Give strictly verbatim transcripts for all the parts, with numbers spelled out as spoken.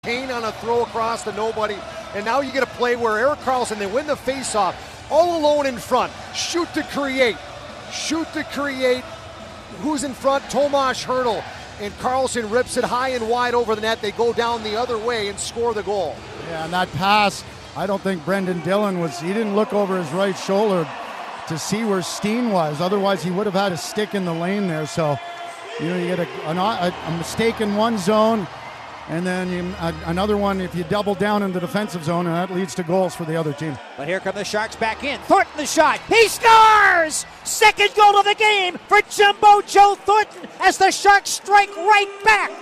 Kane on a throw across to nobody, and now you get a play where Erik Karlsson, they win the faceoff, all alone in front. Shoot to create. Shoot to create. Who's in front? Tomas Hertl. And Karlsson rips it high and wide over the net. They go down the other way and score the goal. Yeah, and that pass, I don't think Brendan Dillon was, he didn't look over his right shoulder to see where Steen was. Otherwise, he would have had a stick in the lane there. So, you know, you get a, a, a mistake in one zone, and then you, a, another one if you double down in the defensive zone, and that leads to goals for the other team. But here come the Sharks back in. Thornton the shot. He scores! Second goal of the game for Jumbo Joe Thornton as the Sharks strike right back.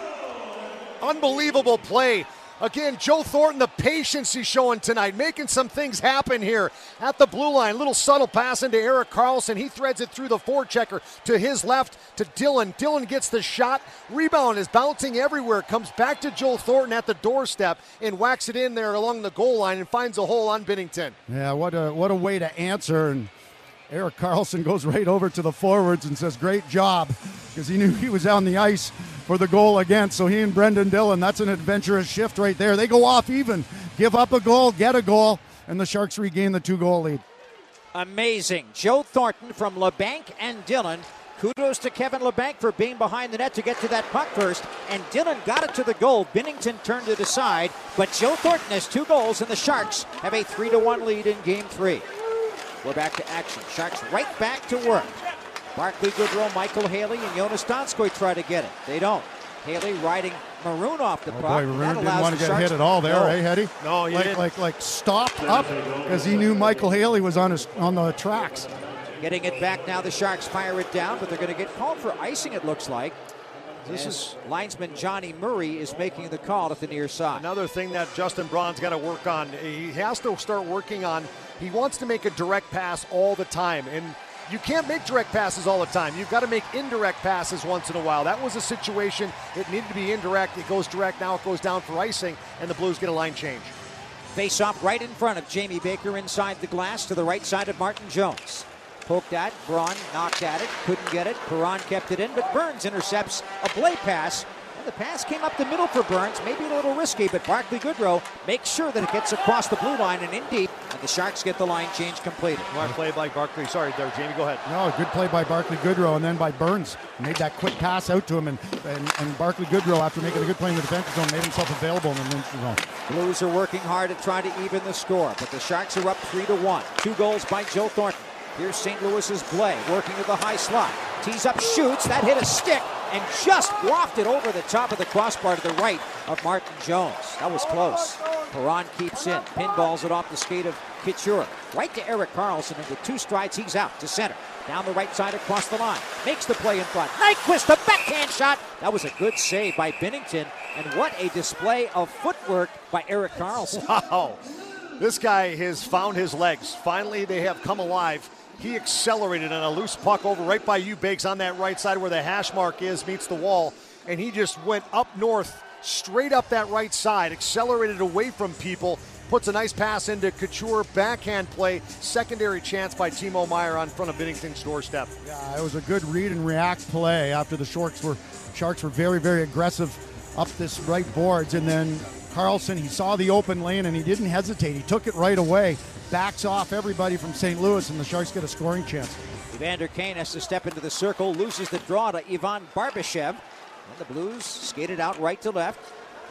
Unbelievable play. Again, Joe Thornton, the patience he's showing tonight, making some things happen here at the blue line. Little subtle pass into Erik Karlsson. He threads it through the forechecker to his left to Dillon. Dillon gets the shot. Rebound is bouncing everywhere. Comes back to Joe Thornton at the doorstep and whacks it in there along the goal line and finds a hole on Binnington. Yeah, what a what a way to answer. And Erik Karlsson goes right over to the forwards and says, great job, because he knew he was on the ice for the goal again. So he and Brendan Dillon, that's an adventurous shift right there. They go off even, give up a goal, get a goal, and the Sharks regain the two-goal lead. Amazing. Joe Thornton from Labanc and Dillon. Kudos to Kevin Labanc for being behind the net to get to that puck first, and Dillon got it to the goal. Binnington turned it aside, but Joe Thornton has two goals, and the Sharks have a three to one lead in game three. We're back to action. Sharks right back to work. Barclay Goodrow, Michael Haley, and Jonas Donskoy try to get it. They don't. Haley riding Maroon off the oh puck. Boy, Maroon didn't want to get Sharks hit at all there, no. eh, Hetty? No, he like, didn't. Like, like stopped up because he knew Michael Haley was on his on the tracks. Getting it back now, the Sharks fire it down, but they're going to get called for icing, it looks like. This is linesman Johnny Murray is making the call at the near side. Another thing that Justin Braun's got to work on, he has to start working on, he wants to make a direct pass all the time, and you can't make direct passes all the time. You've got to make indirect passes once in a while. That was a situation, it needed to be indirect, it goes direct, now it goes down for icing, and the Blues get a line change. Face off right in front of Jamie Baker inside the glass to the right side of Martin Jones. Poked at, Braun knocked at it, couldn't get it. Perron kept it in, but Burns intercepts a Blais pass. And the pass came up the middle for Burns, maybe a little risky, but Barclay Goodrow makes sure that it gets across the blue line and in deep, and the Sharks get the line change completed. Smart play by Barclay. Sorry there, Jamie, go ahead. No, good play by Barclay Goodrow, and then by Burns. Made that quick pass out to him, and, and, and Barclay Goodrow, after making a good play in the defensive zone, made himself available in the defensive zone. Blues are working hard at trying to even the score, but the Sharks are up three to one. Two goals by Joe Thornton. Here's Saint Louis's Blais working to the high slot. Tees up, shoots. That hit a stick and just wafted over the top of the crossbar to the right of Martin Jones. That was close. Perron keeps in. Pinballs it off the skate of Couture. Right to Erik Karlsson, and with two strides, he's out to center. Down the right side across the line. Makes the play in front. Nyquist, the backhand shot. That was a good save by Binnington. And what a display of footwork by Erik Karlsson. Wow. This guy has found his legs. Finally, they have come alive. He accelerated on a loose puck over right by Eubanks on that right side where the hash mark is, meets the wall, and he just went up north, straight up that right side, accelerated away from people, puts a nice pass into Couture, backhand play, secondary chance by Timo Meier on front of Binnington's doorstep. Yeah, it was a good read and react play after the Sharks were, Sharks were very, very aggressive up this right boards, and then Karlsson, he saw the open lane and he didn't hesitate. He took it right away, backs off everybody from Saint Louis, and the Sharks get a scoring chance. Evander Kane has to step into the circle, loses the draw to Ivan Barbashev. And the Blues skated out right to left.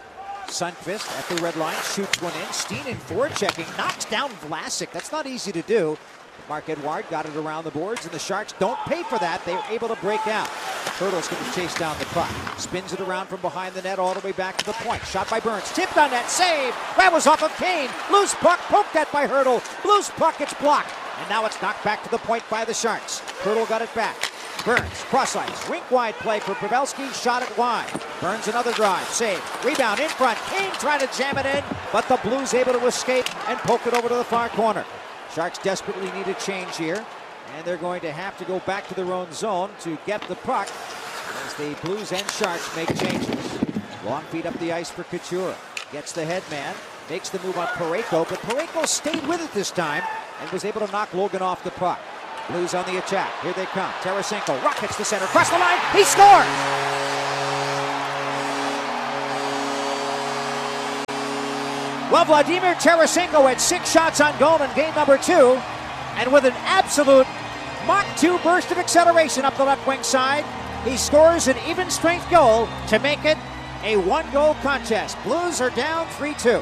Sundqvist at the red line, shoots one in. Steen in forward checking, knocks down Vlasic. That's not easy to do. Mark Edward got it around the boards, and the Sharks don't pay for that. They were able to break out. Hertl's going to chase down the puck. Spins it around from behind the net all the way back to the point. Shot by Burns. Tipped on that. Save. That was off of Kane. Loose puck. Poked at by Hertl. Loose puck. It's blocked. And now it's knocked back to the point by the Sharks. Hertl got it back. Burns. Cross ice. Rink wide play for Pavelski. Shot it wide. Burns another drive. Save. Rebound in front. Kane trying to jam it in, but the Blues able to escape and poke it over to the far corner. Sharks desperately need a change here, and they're going to have to go back to their own zone to get the puck as the Blues and Sharks make changes. Long feet up the ice for Couture. Gets the head man, makes the move on Parayko, but Parayko stayed with it this time and was able to knock Logan off the puck. Blues on the attack. Here they come. Tarasenko rockets the center. Across the line. He scores! Well, Vladimir Tarasenko had six shots on goal in game number two, and with an absolute Mach two burst of acceleration up the left wing side, he scores an even strength goal to make it a one-goal contest. Blues are down three two.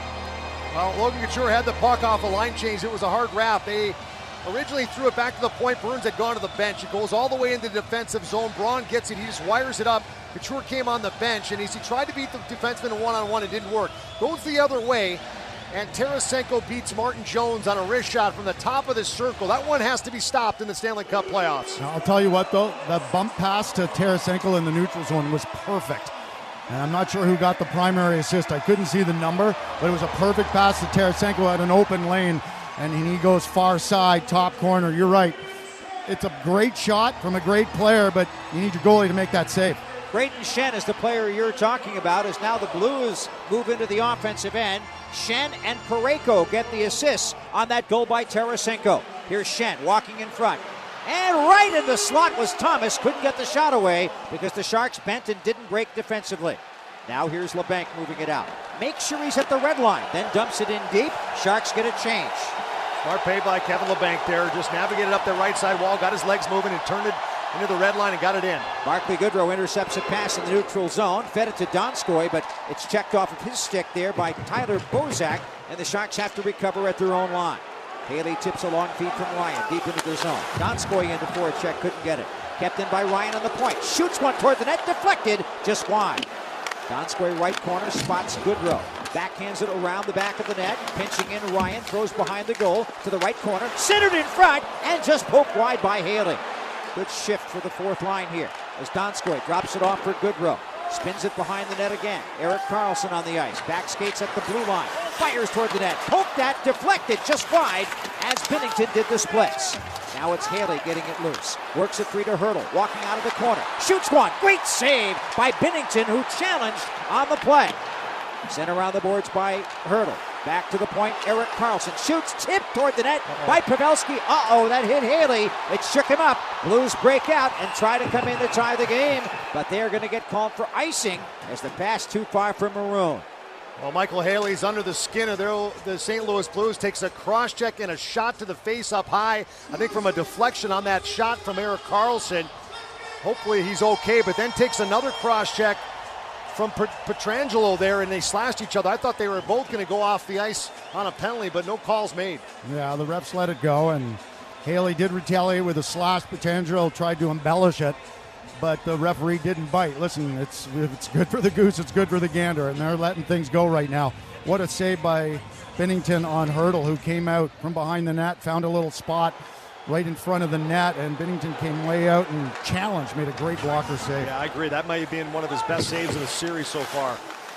Well, Logan Couture had the puck off a line change. It was a hard wrap. They originally threw it back to the point. Burns had gone to the bench. It goes all the way into the defensive zone. Braun gets it. He just wires it up. Couture came on the bench, and as he tried to beat the defenseman in one-on-one, it didn't work. Goes the other way, and Tarasenko beats Martin Jones on a wrist shot from the top of the circle. That one has to be stopped in the Stanley Cup playoffs. Now, I'll tell you what, though, that bump pass to Tarasenko in the neutral zone was perfect. And I'm not sure who got the primary assist. I couldn't see the number, but it was a perfect pass to Tarasenko at an open lane, and he goes far side, top corner. You're right. It's a great shot from a great player, but you need your goalie to make that save. Brayden Schenn is the player you're talking about, as now the Blues move into the offensive end. Schenn and Parayko get the assists on that goal by Tarasenko. Here's Schenn walking in front. And right in the slot was Thomas. Couldn't get the shot away because the Sharks bent and didn't break defensively. Now here's LeBanc moving it out. Make sure he's at the red line, then dumps it in deep. Sharks get a change. Smart play by Kevin LeBanc there. Just navigated up the right side wall, got his legs moving and turned it into the red line and got it in. Barclay Goodrow intercepts a pass in the neutral zone, fed it to Donskoy, but it's checked off of his stick there by Tyler Bozak, and the Sharks have to recover at their own line. Haley tips a long feed from Ryan deep into the zone. Donskoy into forecheck, couldn't get it. Kept in by Ryan on the point. Shoots one toward the net, deflected, just wide. Donskoy right corner, spots Goodrow. Backhands it around the back of the net. Pinching in Ryan, throws behind the goal to the right corner. Centered in front, and just poked wide by Haley. Good shift for the fourth line here as Donskoy drops it off for Goodrow. Spins it behind the net again. Erik Karlsson on the ice. Back skates at the blue line. Fires toward the net. Poked that, deflected just wide as Binnington did the splits. Now it's Haley getting it loose. Works it free to Hurdle. Walking out of the corner. Shoots one. Great save by Binnington, who challenged on the play. Sent around the boards by Hurdle. Back to the point, Erik Karlsson shoots, tipped toward the net by Pavelski. Uh-oh, that hit Haley. It shook him up. Blues break out and try to come in to tie the game, but they're going to get called for icing as the pass too far for Maroon. Well, Michael Haley's under the skin of their, the Saint Louis Blues, takes a cross-check and a shot to the face up high. I think from a deflection on that shot from Erik Karlsson. Hopefully he's okay, but then takes another cross-check from Pietrangelo there, and they slashed each other. I thought they were both going to go off the ice on a penalty, but no calls made. Yeah, the refs let it go, and Haley did retaliate with a slash. Pietrangelo tried to embellish it, but the referee didn't bite. Listen, it's if it's good for the goose, it's good for the gander, and they're letting things go right now. What a save by Binnington on Hurdle, who came out from behind the net, found a little spot right in front of the net, and Binnington came way out and challenged, made a great blocker save. Yeah, I agree. That might have been one of his best saves of the series so far.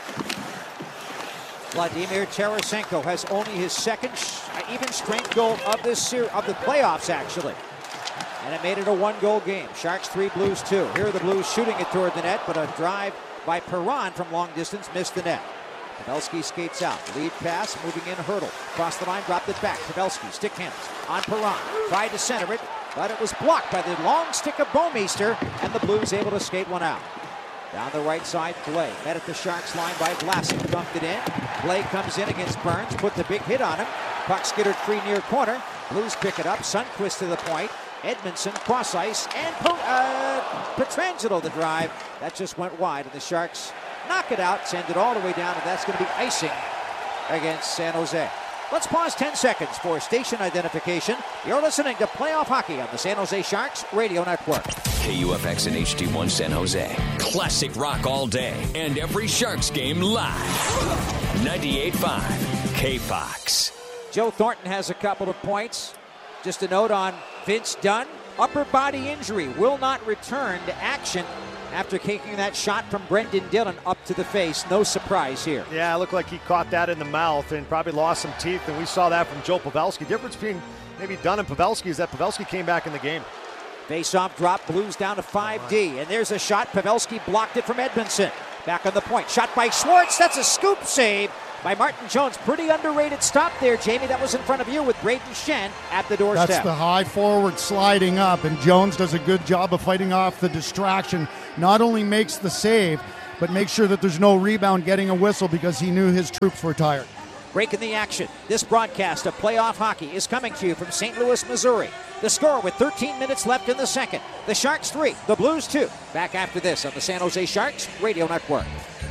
Vladimir Tarasenko has only his second even strength goal of this series, of the playoffs, actually. And it made it a one-goal game. Sharks three, Blues two. Here are the Blues shooting it toward the net, but a drive by Perron from long distance missed the net. Pavelski skates out. Lead pass, moving in Hurdle. Cross the line, dropped it back. Pavelski, stick handles on Perron. Tried to center it, but it was blocked by the long stick of Bouwmeester, and the Blues able to skate one out. Down the right side, Blay. Met at the Sharks line by Vlasic. Dumped it in. Blay comes in against Burns, put the big hit on him. Puck skittered free near corner. Blues pick it up. Sundqvist to the point. Edmondson cross ice, and uh, Pietrangelo the drive. That just went wide, and the Sharks knock it out, send it all the way down, and that's going to be icing against San Jose. Let's pause ten seconds for station identification. You're listening to Playoff Hockey on the San Jose Sharks Radio Network. K U F X and H D one San Jose. Classic rock all day and every Sharks game live. ninety-eight point five K-Fox. Joe Thornton has a couple of points. Just a note on Vince Dunn. Upper body injury, will not return to action after taking that shot from Brendan Dillon up to the face. No surprise here. Yeah, it looked like he caught that in the mouth and probably lost some teeth, and we saw that from Joe Pavelski. Difference between maybe Dunn and Pavelski is that Pavelski came back in the game. Face-off drop, Blues down to five D, and there's a shot. Pavelski blocked it from Edmondson. Back on the point, shot by Schwartz. That's a scoop save by Martin Jones. Pretty underrated stop there, Jamie. That was in front of you with Brayden Schenn at the doorstep. That's the high forward sliding up, and Jones does a good job of fighting off the distraction. Not only makes the save, but makes sure that there's no rebound getting a whistle because he knew his troops were tired. Breaking the action. This broadcast of playoff hockey is coming to you from Saint Louis, Missouri. The score with thirteen minutes left in the second. The Sharks three, the Blues two. Back after this on the San Jose Sharks Radio Network.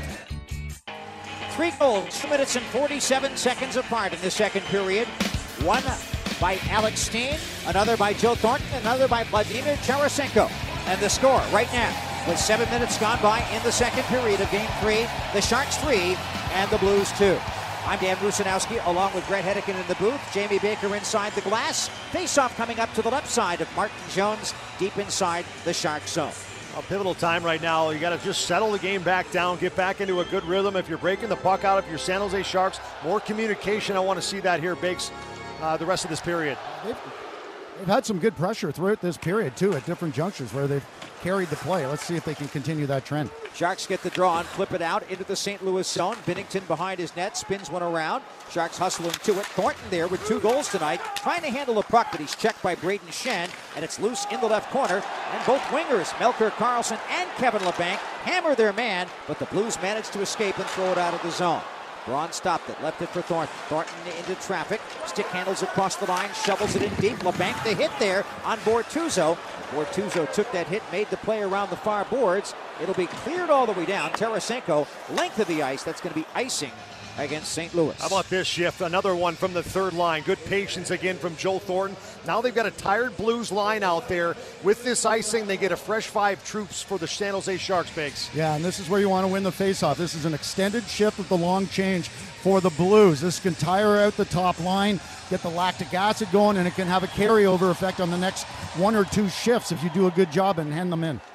Three goals, two minutes and forty-seven seconds apart in the second period. One by Alex Steen, another by Joe Thornton, another by Vladimir Tarasenko. And the score right now, with seven minutes gone by in the second period of Game three, the Sharks three and the Blues two. I'm Dan Rusanowski, along with Brett Hedican in the booth. Jamie Baker inside the glass. Face-off coming up to the left side of Martin Jones, deep inside the Sharks zone. A pivotal time right now. You got to just settle the game back down, get back into a good rhythm. If you're breaking the puck out, if you're San Jose Sharks, more communication. I want to see that here, Bakes, uh, the rest of this period. They've, they've had some good pressure throughout this period, too, at different junctures where they've carried the play. Let's see if they can continue that trend. Sharks get the draw and flip it out into the Saint Louis zone. Binnington behind his net, spins one around. Sharks hustling to it. Thornton there with two goals tonight, trying to handle the puck, but he's checked by Braden Shen, and it's loose in the left corner. And both wingers, Melker Karlsson and Kevin Labanc, hammer their man, but the Blues manage to escape and throw it out of the zone. Braun stopped it, left it for Thornton. Thornton into traffic, stick handles across the line, shovels it in deep. Labanc the hit there on Bortuzzo. Bortuzzo took that hit, made the play around the far boards. It'll be cleared all the way down. Tarasenko, length of the ice. That's going to be icing against Saint Louis. How about this shift? Another one from the third line. Good patience again from Joe Thornton. Now they've got a tired Blues line out there. With this icing, they get a fresh five troops for the San Jose Sharks, Bakes. Yeah, and this is where you want to win the faceoff. This is an extended shift with the long change for the Blues. This can tire out the top line, get the lactic acid going, and it can have a carryover effect on the next one or two shifts if you do a good job and hand them in.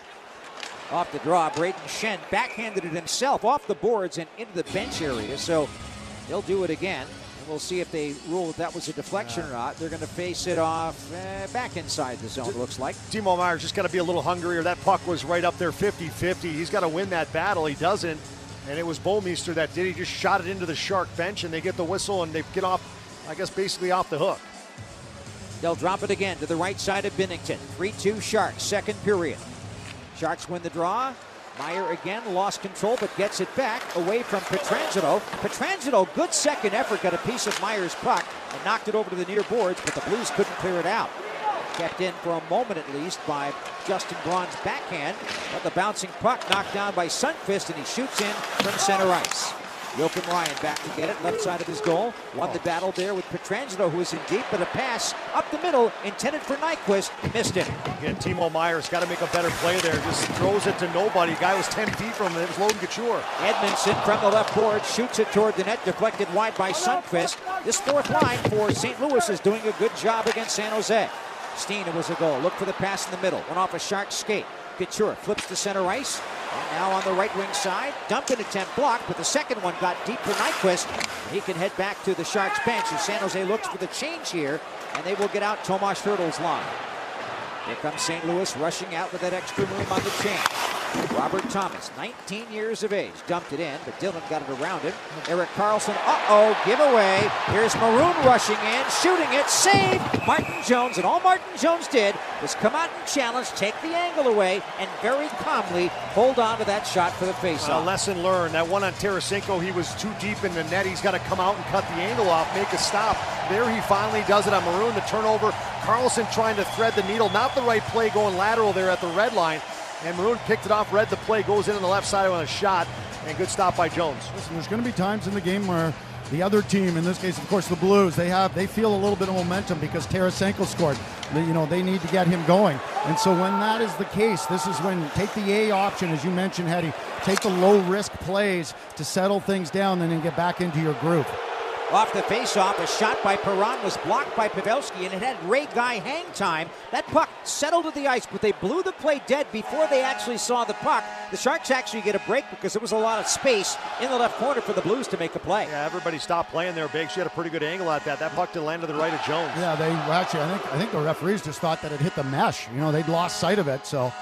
Off the draw, Braden Shen backhanded it himself off the boards and into the bench area. So they'll do it again. And we'll see if they rule that that was a deflection or not. They're going to face it off uh, back inside the zone, looks like. Timo Meier's just got to be a little hungrier. That puck was right up there fifty-fifty. He's got to win that battle. He doesn't. And it was Bouwmeester that did. He just shot it into the Shark bench, and they get the whistle, and they get off, I guess, basically off the hook. They'll drop it again to the right side of Binnington. three two Sharks, second period. Sharks win the draw. Meier again lost control, but gets it back away from Pietrangelo. Pietrangelo, good second effort, got a piece of Meier's puck and knocked it over to the near boards, but the Blues couldn't clear it out. Kept in for a moment at least by Justin Braun's backhand, but the bouncing puck knocked down by Sundqvist, and he shoots in from center ice. Joakim Ryan back to get it, left side of his goal. Won the battle there with Pietrangelo, who is in deep, but a pass up the middle intended for Nyquist, missed it. Again, Timo Meier's got to make a better play there. Just throws it to nobody. Guy was ten feet from him. It was Logan Couture. Edmondson from the left board shoots it toward the net, deflected wide by Sundqvist. This fourth line for Saint Louis is doing a good job against San Jose. Steen, it was a goal. Look for the pass in the middle. Went off a Shark skate. Couture flips to center ice. And now on the right wing side, dumped an attempt blocked, but the second one got deep for Nyquist. He can head back to the Sharks bench as San Jose looks for the change here, and they will get out Tomas Hertl's line. Here comes Saint Louis rushing out with that extra move on the change. Robert Thomas, nineteen years of age, dumped it in, but Dillon got it around him. Erik Karlsson, uh-oh, giveaway. Here's Maroon rushing in, shooting it, saved Martin Jones, and all Martin Jones did was come out and challenge, take the angle away, and very calmly hold on to that shot for the faceoff. A lesson learned. That one on Tarasenko, he was too deep in the net. He's got to come out and cut the angle off, make a stop. There he finally does it on Maroon. The turnover, Karlsson trying to thread the needle. Not the right play going lateral there at the red line. And Maroon picked it off, read the play, goes in on the left side on a shot, and good stop by Jones. Listen, there's going to be times in the game where the other team, in this case, of course, the Blues, they have they feel a little bit of momentum because Tarasenko scored. They, you know, they need to get him going. And so when that is the case, this is when take the A option, as you mentioned, Hetty. Take the low-risk plays to settle things down and then get back into your groove. Off the face-off, a shot by Perron was blocked by Pavelski, and it had Ray Guy hang time. That puck settled to the ice, but they blew the play dead before they actually saw the puck. The Sharks actually get a break because there was a lot of space in the left corner for the Blues to make a play. Yeah, everybody stopped playing there, Biggs. She had a pretty good angle at that. That puck did land to the right of Jones. Yeah, they well, actually, I think I think the referees just thought that it hit the mesh. You know, they'd lost sight of it, so.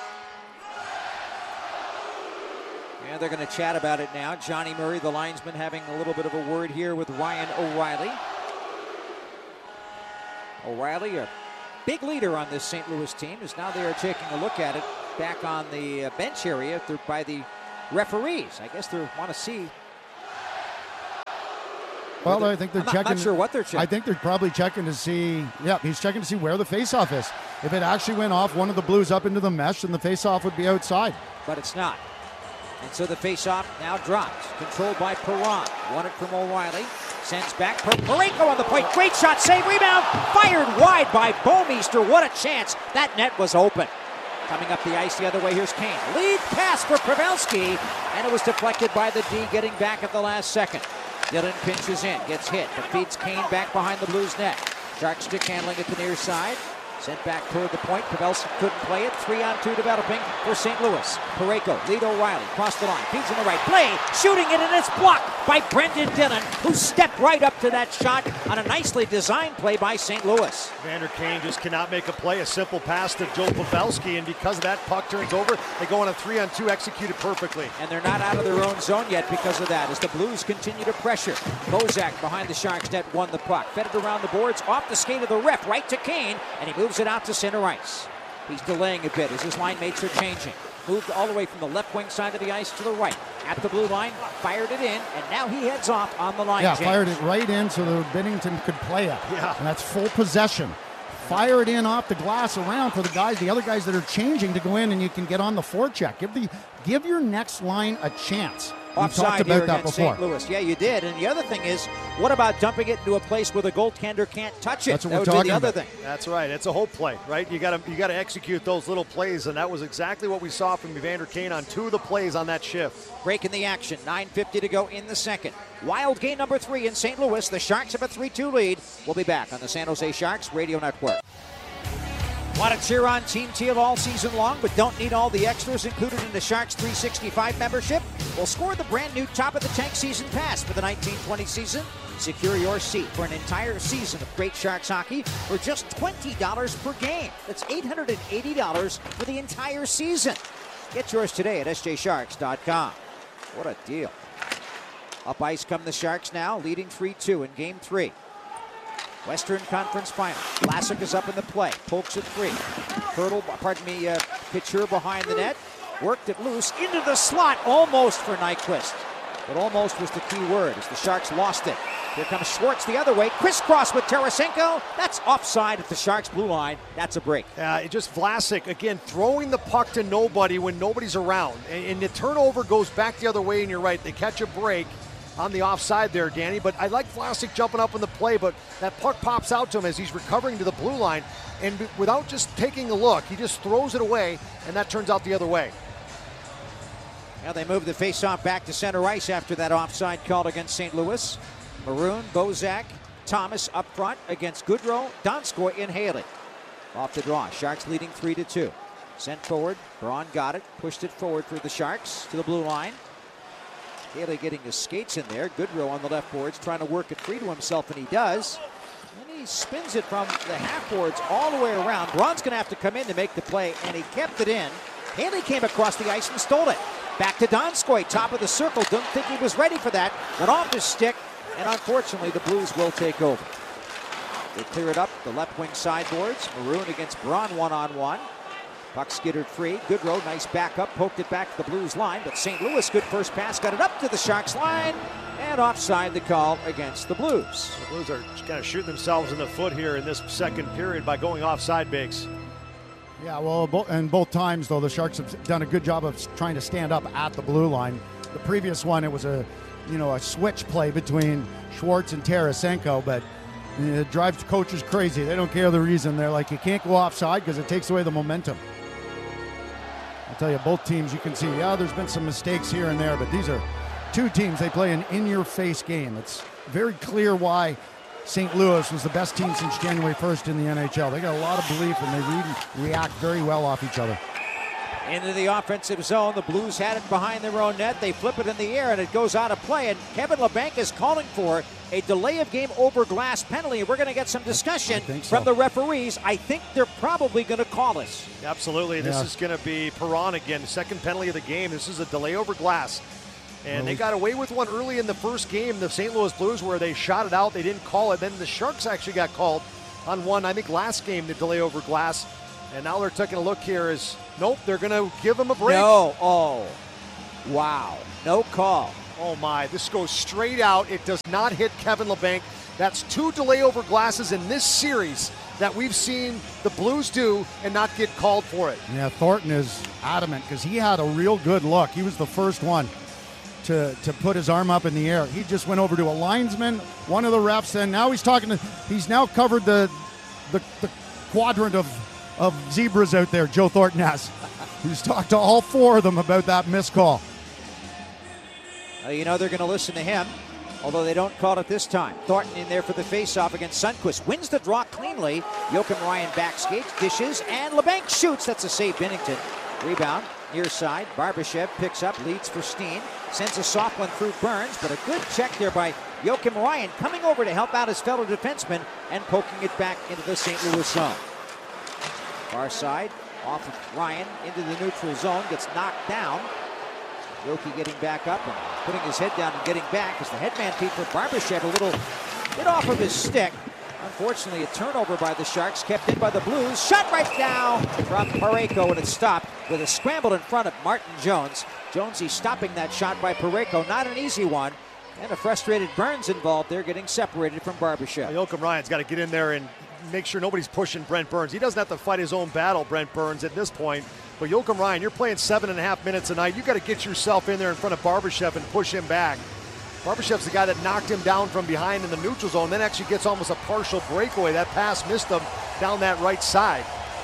And they're going to chat about it now. Johnny Murray, the linesman, having a little bit of a word here with Ryan O'Reilly. O'Reilly, a big leader on this Saint Louis team, is now they are taking a look at it back on the bench area by the referees. I guess they want to see Well, I think they're I'm not, checking. Not sure what they're checking. I think they're probably checking to see. Yeah, he's checking to see where the faceoff is. If it actually went off one of the Blues up into the mesh, then the faceoff would be outside. But it's not. And so the faceoff now drops. Controlled by Perron. Won it from O'Reilly. Sends back. Parayko on the point. Great shot. Save. Rebound. Fired wide by Bouwmeester. What a chance. That net was open. Coming up the ice the other way, here's Kane. Lead pass for Pavelski, and it was deflected by the D, getting back at the last second. Dillon pinches in, gets hit, but feeds Kane back behind the Blues net. Shark stick handling at the near side. Sent back toward the point. Pavelski couldn't play it. Three on two developing for Saint Louis. Parayko, lead O'Reilly, cross the line, feeds in the right. Play, shooting it, and it's blocked by Brendan Dillon, who stepped right up to that shot on a nicely designed play by Saint Louis. Vander Kane just cannot make a play. A simple pass to Joe Pavelski, and because of that, puck turns over. They go on a three on two, executed perfectly. And they're not out of their own zone yet because of that, as the Blues continue to pressure. Bozak behind the Sharks net won the puck. Fed it around the boards, off the skate of the ref, right to Kane, and he moves it out to center ice. He's delaying a bit as his line mates are changing. Moved all the way from the left wing side of the ice to the right. At the blue line, fired it in, and now he heads off on the line. Yeah, James. fired it right in so that Binnington could play it. Yeah. And that's full possession. Fire it in off the glass around for the guys, the other guys that are changing to go in, and you can get on the forecheck. Give the give your next line a chance. We've Offside talked here about that against before. Saint Louis. Yeah, you did. And the other thing is, what about dumping it into a place where the goaltender can't touch it? That's what that we're would talking be the other about. thing. That's right. It's a whole play, right? You got to you got to execute those little plays, and that was exactly what we saw from Evander Kane on two of the plays on that shift. Breaking the action. nine fifty to go in the second. Wild game number three in Saint Louis. The Sharks have a three two lead. We'll be back on the San Jose Sharks Radio Network. Want to cheer on Team Teal all season long, but don't need all the extras included in the Sharks three sixty-five membership? Well, score the brand new Top of the Tank Season Pass for the nineteen twenty season. Secure your seat for an entire season of great Sharks hockey for just twenty dollars per game. That's eight hundred eighty dollars for the entire season. Get yours today at S J Sharks dot com. What a deal. Up ice come the Sharks now, leading three two in Game three. Western Conference Final. Vlasic is up in the play. Pokes it free. Hurdle, pardon me, uh, Couture behind the net. Worked it loose into the slot, almost for Nyquist. But almost was the key word as the Sharks lost it. Here comes Schwartz the other way. Crisscross with Tarasenko. That's offside at the Sharks blue line. That's a break. Uh, just Vlasic, again, throwing the puck to nobody when nobody's around. And, and the turnover goes back the other way, and you're right. They catch a break on the offside there, Danny. But I like Vlasic jumping up in the play, but that puck pops out to him as he's recovering to the blue line. And without just taking a look, he just throws it away, and that turns out the other way. Now they move the faceoff back to center ice after that offside called against Saint Louis. Maroon, Bozak, Thomas up front against Goodrow, Donskoy, and Haley. Off the draw. Sharks leading three to two. Sent forward. Braun got it. Pushed it forward for the Sharks to the blue line. Haley getting his skates in there. Goodrow on the left boards trying to work it free to himself, and he does. And he spins it from the half boards all the way around. Braun's going to have to come in to make the play, and he kept it in. Haley came across the ice and stole it. Back to Donskoy, top of the circle. Don't think he was ready for that. Went off his stick, and unfortunately the Blues will take over. They clear it up the left wing sideboards. Maroon against Braun one-on-one. Puck skittered free. Goodrow, nice backup, poked it back to the Blues line, but Saint Louis, good first pass, got it up to the Sharks line, and offside the call against the Blues. The Blues are kind of shooting themselves in the foot here in this second period by going offside, Biggs. Yeah, well, and both times, though, the Sharks have done a good job of trying to stand up at the blue line. The previous one, it was a, you know, a switch play between Schwartz and Tarasenko, but it drives coaches crazy. They don't care the reason. They're like, you can't go offside because it takes away the momentum. I'll tell you, both teams, you can see, yeah, there's been some mistakes here and there, but these are two teams. They play an in-your-face game. It's very clear why Saint Louis was the best team since January first in the N H L. They got a lot of belief, and they read and react very well off each other. Into the offensive zone. The Blues had it behind their own net. They flip it in the air, and it goes out of play. And Kevin Labanc is calling for a delay of game over glass penalty. We're going to get some discussion so. from the referees. I think they're probably going to call us. Absolutely. This Yeah. is going to be Perron again. Second penalty of the game. This is a delay over glass. And Well, they got away with one early in the first game, the Saint Louis Blues, where they shot it out. They didn't call it. Then the Sharks actually got called on one, I think, last game, the delay over glass. And now they're taking a look here as, nope, they're going to give them a break. No. Oh. Wow. No call. Oh my, this goes straight out. It does not hit Kevin Labanc. That's two delay over glasses in this series that we've seen the Blues do and not get called for it. Yeah, Thornton is adamant because he had a real good look. He was the first one to, to put his arm up in the air. He just went over to a linesman, one of the refs, and now he's talking to, he's now covered the the, the quadrant of, of zebras out there, Joe Thornton has. He's talked to all four of them about that missed call. Well, you know they're going to listen to him, although they don't call it this time. Thornton in there for the faceoff against Sundqvist. Wins the draw cleanly. Joakim Ryan backskates, dishes, and Labanc shoots. That's a save, Binnington. Rebound, near side. Barbashev picks up, leads for Steen. Sends a soft one through Burns, but a good check there by Joakim Ryan, coming over to help out his fellow defenseman and poking it back into the Saint Louis zone. Far side, off of Ryan into the neutral zone, gets knocked down. Yoki getting back up and putting his head down and getting back as the headman Pete for Barbashev, a little bit off of his stick. Unfortunately, a turnover by the Sharks, kept in by the Blues. Shot right down from Parayko, and it stopped with a scramble in front of Martin Jones. Jonesy stopping that shot by Parayko, not an easy one. And a frustrated Burns involved there, getting separated from Barbashev. Joakim Ryan's got to get in there and make sure nobody's pushing Brent Burns. He doesn't have to fight his own battle, Brent Burns, at this point. But Joakim Ryan, you're playing seven and a half minutes a night. You got to get yourself in there in front of Barbashev and push him back. Barbashev's the guy that knocked him down from behind in the neutral zone, then actually gets almost a partial breakaway. That pass missed him down that right side.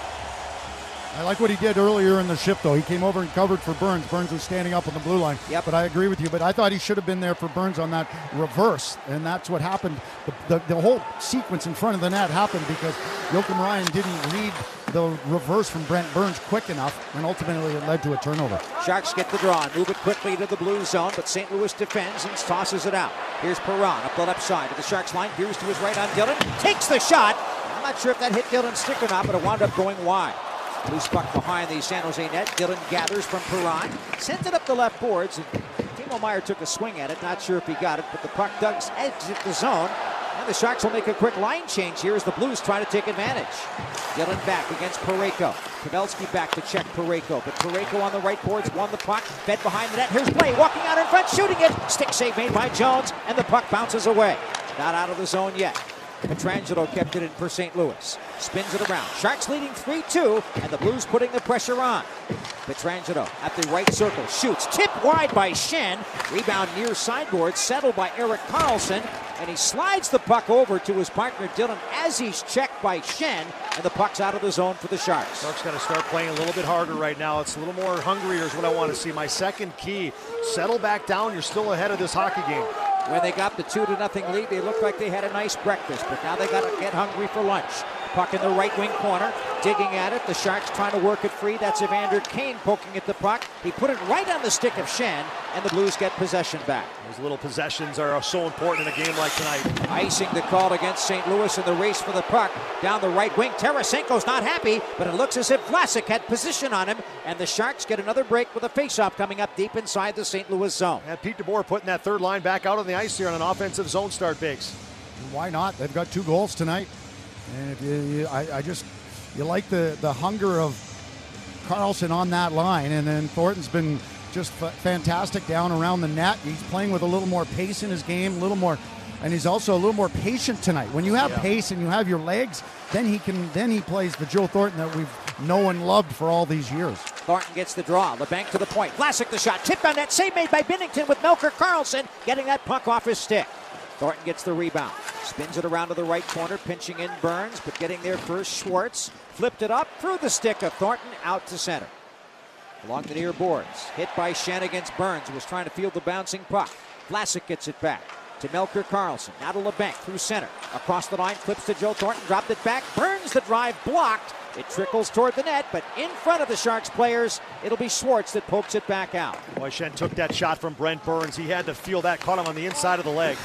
I like what he did earlier in the shift, though. He came over and covered for Burns. Burns was standing up on the blue line. Yep. But I agree with you. But I thought he should have been there for Burns on that reverse, and that's what happened. The, the, the whole sequence in front of the net happened because Joakim Ryan didn't read the reverse from Brent Burns quick enough, and ultimately it led to a turnover. Sharks get the draw, move it quickly to the blue zone, but Saint Louis defends and tosses it out. Here's Perron up the left side of the Sharks line. Here's to his right on Dillon. Takes the shot. I'm not sure if that hit Dillon's stick or not, but it wound up going wide. Loose puck behind the San Jose net. Dillon gathers from Perron. Sent it up the left boards. And Timo Meier took a swing at it. Not sure if he got it, but the puck does exit the zone. And the Sharks will make a quick line change here as the Blues try to take advantage. Dillon back against Parayko. Pavelski back to check Parayko. But Parayko on the right boards won the puck. Fed behind the net. Here's play. Walking out in front, shooting it. Stick save made by Jones. And the puck bounces away. Not out of the zone yet. Pietrangelo kept it in for Saint Louis. Spins it around. Sharks leading three two, and the Blues putting the pressure on. Pietrangelo at the right circle. Shoots. Tipped wide by Schenn. Rebound near sideboard. Settled by Erik Karlsson. And he slides the puck over to his partner Dillon as he's checked by Schenn. And the puck's out of the zone for the Sharks. Sharks got to start playing a little bit harder right now. It's a little more hungrier is what I want to see. My second key, settle back down. You're still ahead of this hockey game. When they got the two to nothing lead, they looked like they had a nice breakfast, but now they got to get hungry for lunch. Puck in the right wing corner, digging at it. The Sharks trying to work it free. That's Evander Kane poking at the puck. He put it right on the stick of Schenn, and the Blues get possession back. Those little possessions are so important in a game like tonight. Icing the call against Saint Louis in the race for the puck. Down the right wing, Tarasenko's not happy, but it looks as if Vlasic had position on him, and the Sharks get another break with a faceoff coming up deep inside the Saint Louis zone. And Pete DeBoer putting that third line back out on the ice here on an offensive zone start, Biggs. Why not? They've got two goals tonight. And if you, you I, I just, you like the, the hunger of Karlsson on that line. And then Thornton's been just f- fantastic down around the net. He's playing with a little more pace in his game, a little more, and he's also a little more patient tonight. When you have yeah. pace and you have your legs, then he can, then he plays the Joe Thornton that we've known and loved for all these years. Thornton gets the draw. Labanc to the point. Vlasic the shot. Tipped on net. Save made by Binnington with Melker Karlsson getting that puck off his stick. Thornton gets the rebound. Spins it around to the right corner, pinching in Burns, but getting there first Schwartz. Flipped it up through the stick of Thornton out to center. Along the near boards. Hit by Schenn against Burns, who was trying to field the bouncing puck. Vlasic gets it back to Melker Karlsson. Now to Labanc through center. Across the line, flips to Joe Thornton, dropped it back. Burns the drive blocked. It trickles toward the net, but in front of the Sharks players, it'll be Schwartz that pokes it back out. Boy, Schenn took that shot from Brent Burns. He had to feel that, caught him on the inside of the leg.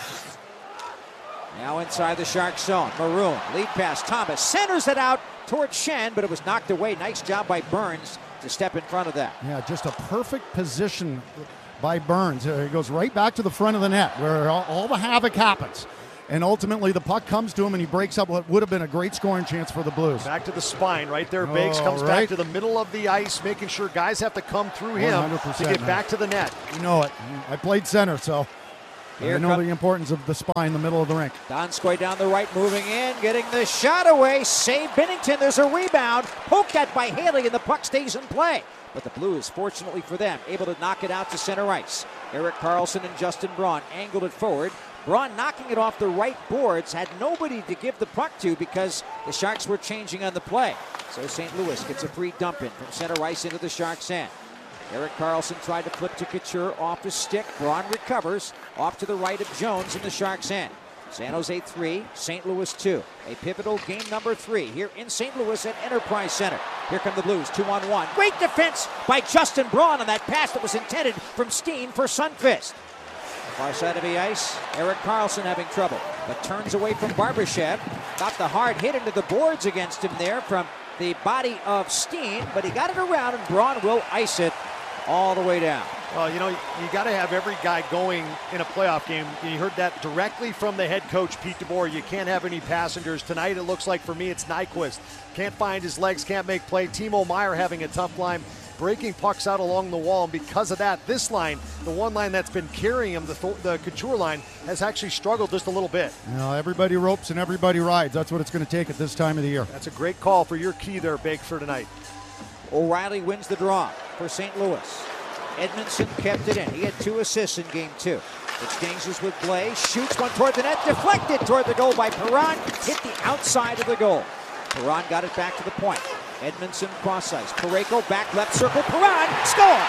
Now inside the Sharks zone. Maroon, lead pass. Thomas centers it out towards Schenn, but it was knocked away. Nice job by Burns to step in front of that. Yeah, just a perfect position by Burns. Uh, he goes right back to the front of the net where all, all the havoc happens. and ultimately the puck comes to him and he breaks up what would have been a great scoring chance for the Blues. Back to the spine right there, Biggs. Oh, comes right. back to the middle of the ice, making sure guys have to come through him to get man. back to the net. You know it. I played center, so Here I know come- the importance of the spine, the middle of the rink. Donskoy down the right, moving in, getting the shot away. Save Binnington. There's a rebound. Poked at by Haley, and the puck stays in play. But the Blues, fortunately for them, able to knock it out to center ice. Erik Karlsson and Justin Braun angled it forward. Braun knocking it off the right boards, had nobody to give the puck to because the Sharks were changing on the play. So Saint Louis gets a free dump in from center ice into the Sharks' end. Erik Karlsson tried to flip to Couture off his stick. Braun recovers off to the right of Jones in the Sharks' end. San Jose three, Saint Louis two. A pivotal game number three here in Saint Louis at Enterprise Center. Here come the Blues, two on one. Great defense by Justin Braun on that pass that was intended from Steen for Sundqvist. Far side of the ice, Erik Karlsson having trouble, but turns away from Barbashev. Got the hard hit into the boards against him there from the body of Steen, but he got it around and Braun will ice it all the way down. Well, you know, you got to have every guy going in a playoff game. You heard that directly from the head coach, Pete DeBoer. You can't have any passengers. Tonight, it looks like for me, it's Nyquist. Can't find his legs, can't make play. Timo Meier having a tough line, breaking pucks out along the wall. And because of that, this line, the one line that's been carrying him, the, the Couture line, has actually struggled just a little bit. You know, everybody ropes and everybody rides. That's what it's going to take at this time of the year. That's a great call for your key there, Big, for tonight. O'Reilly wins the draw for Saint Louis. Edmondson kept it in. He had two assists in game two. Exchanges with Blais, shoots one toward the net, deflected toward the goal by Perron, hit the outside of the goal. Perron got it back to the point. Edmondson cross ice. Parayko back left circle. Perron, score!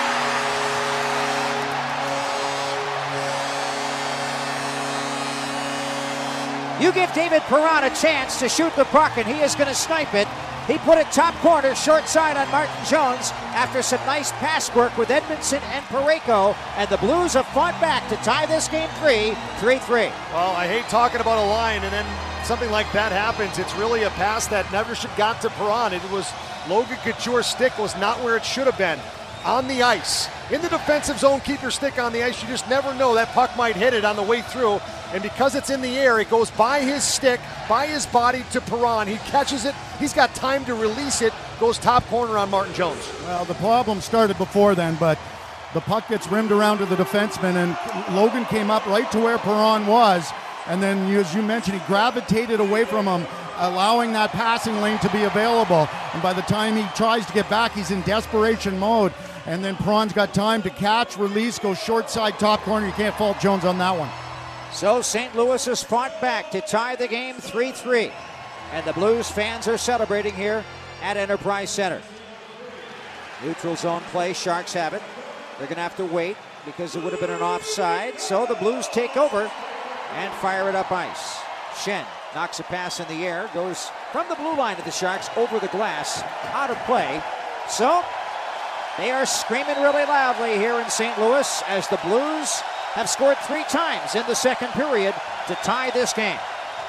You give David Perron a chance to shoot the puck, and he is going to snipe it. He put it top corner, short side on Martin Jones after some nice pass work with Edmondson and Parayko, and the Blues have fought back to tie this game three, three three. Well, I hate talking about a line, and then something like that happens. It's really a pass that never should got to Perron. It was Logan Couture's stick was not where it should have been. On the ice. In the defensive zone, keep your stick on the ice. You just never know. That puck might hit it on the way through. And because it's in the air, it goes by his stick, by his body to Perron. He catches it. He's got time to release it. Goes top corner on Martin Jones. Well, the problem started before then, but the puck gets rimmed around to the defenseman, and Logan came up right to where Perron was. And then, as you mentioned, he gravitated away from him, allowing that passing lane to be available. And by the time he tries to get back, he's in desperation mode. And then Perron's got time to catch, release, go short side, top corner. You can't fault Jones on that one. So Saint Louis has fought back to tie the game three three. And the Blues fans are celebrating here at Enterprise Center. Neutral zone play, Sharks have it. They're going to have to wait because it would have been an offside. So the Blues take over and fire it up ice. Schenn knocks a pass in the air, goes from the blue line to the Sharks over the glass, out of play. So they are screaming really loudly here in Saint Louis as the Blues have scored three times in the second period to tie this game.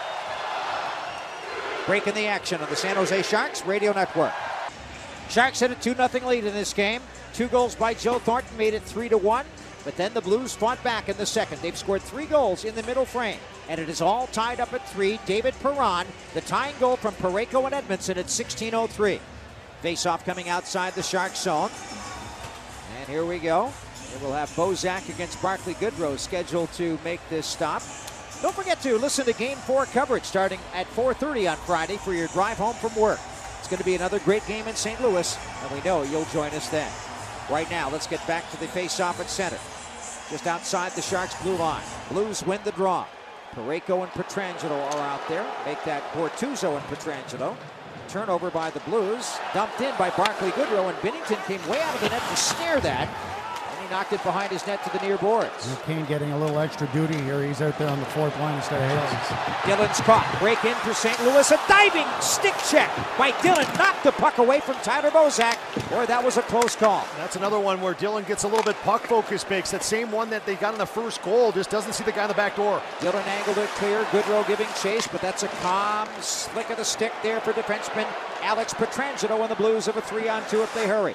Breaking the action on the San Jose Sharks Radio Network. Sharks had a two nothing lead in this game. Two goals by Joe Thornton made it three to one. But then the Blues fought back in the second. They've scored three goals in the middle frame. And it is all tied up at three. David Perron, the tying goal from Parayko and Edmondson at sixteen oh three. Face-off coming outside the Sharks zone. And here we go. And we'll have Bozak against Barclay Goodrow scheduled to make this stop. Don't forget to listen to Game four coverage starting at four thirty on Friday for your drive home from work. It's going to be another great game in Saint Louis, and we know you'll join us then. Right now, let's get back to the face-off at center. Just outside the Sharks' blue line. Blues win the draw. Parayko and Pietrangelo are out there. Make that Bortuzzo and Pietrangelo. Turnover by the Blues. Dumped in by Barclay Goodrow, and Binnington came way out of the net to snare that. And he knocked it behind his net to the near boards. Kane getting a little extra duty here. He's out there on the fourth line instead of Hayes. Dillon's caught. Break in for Saint Louis. A diving stick check by Dillon. Knocked the puck away from Tyler Bozak. Boy, that was a close call. That's another one where Dillon gets a little bit puck focus, Biggs. That same one that they got in the first goal, just doesn't see the guy in the back door. Dillon angled it clear. Goodrow giving chase, but that's a calm slick of the stick there for defenseman Alex Pietrangelo, and the Blues have a three on two if they hurry.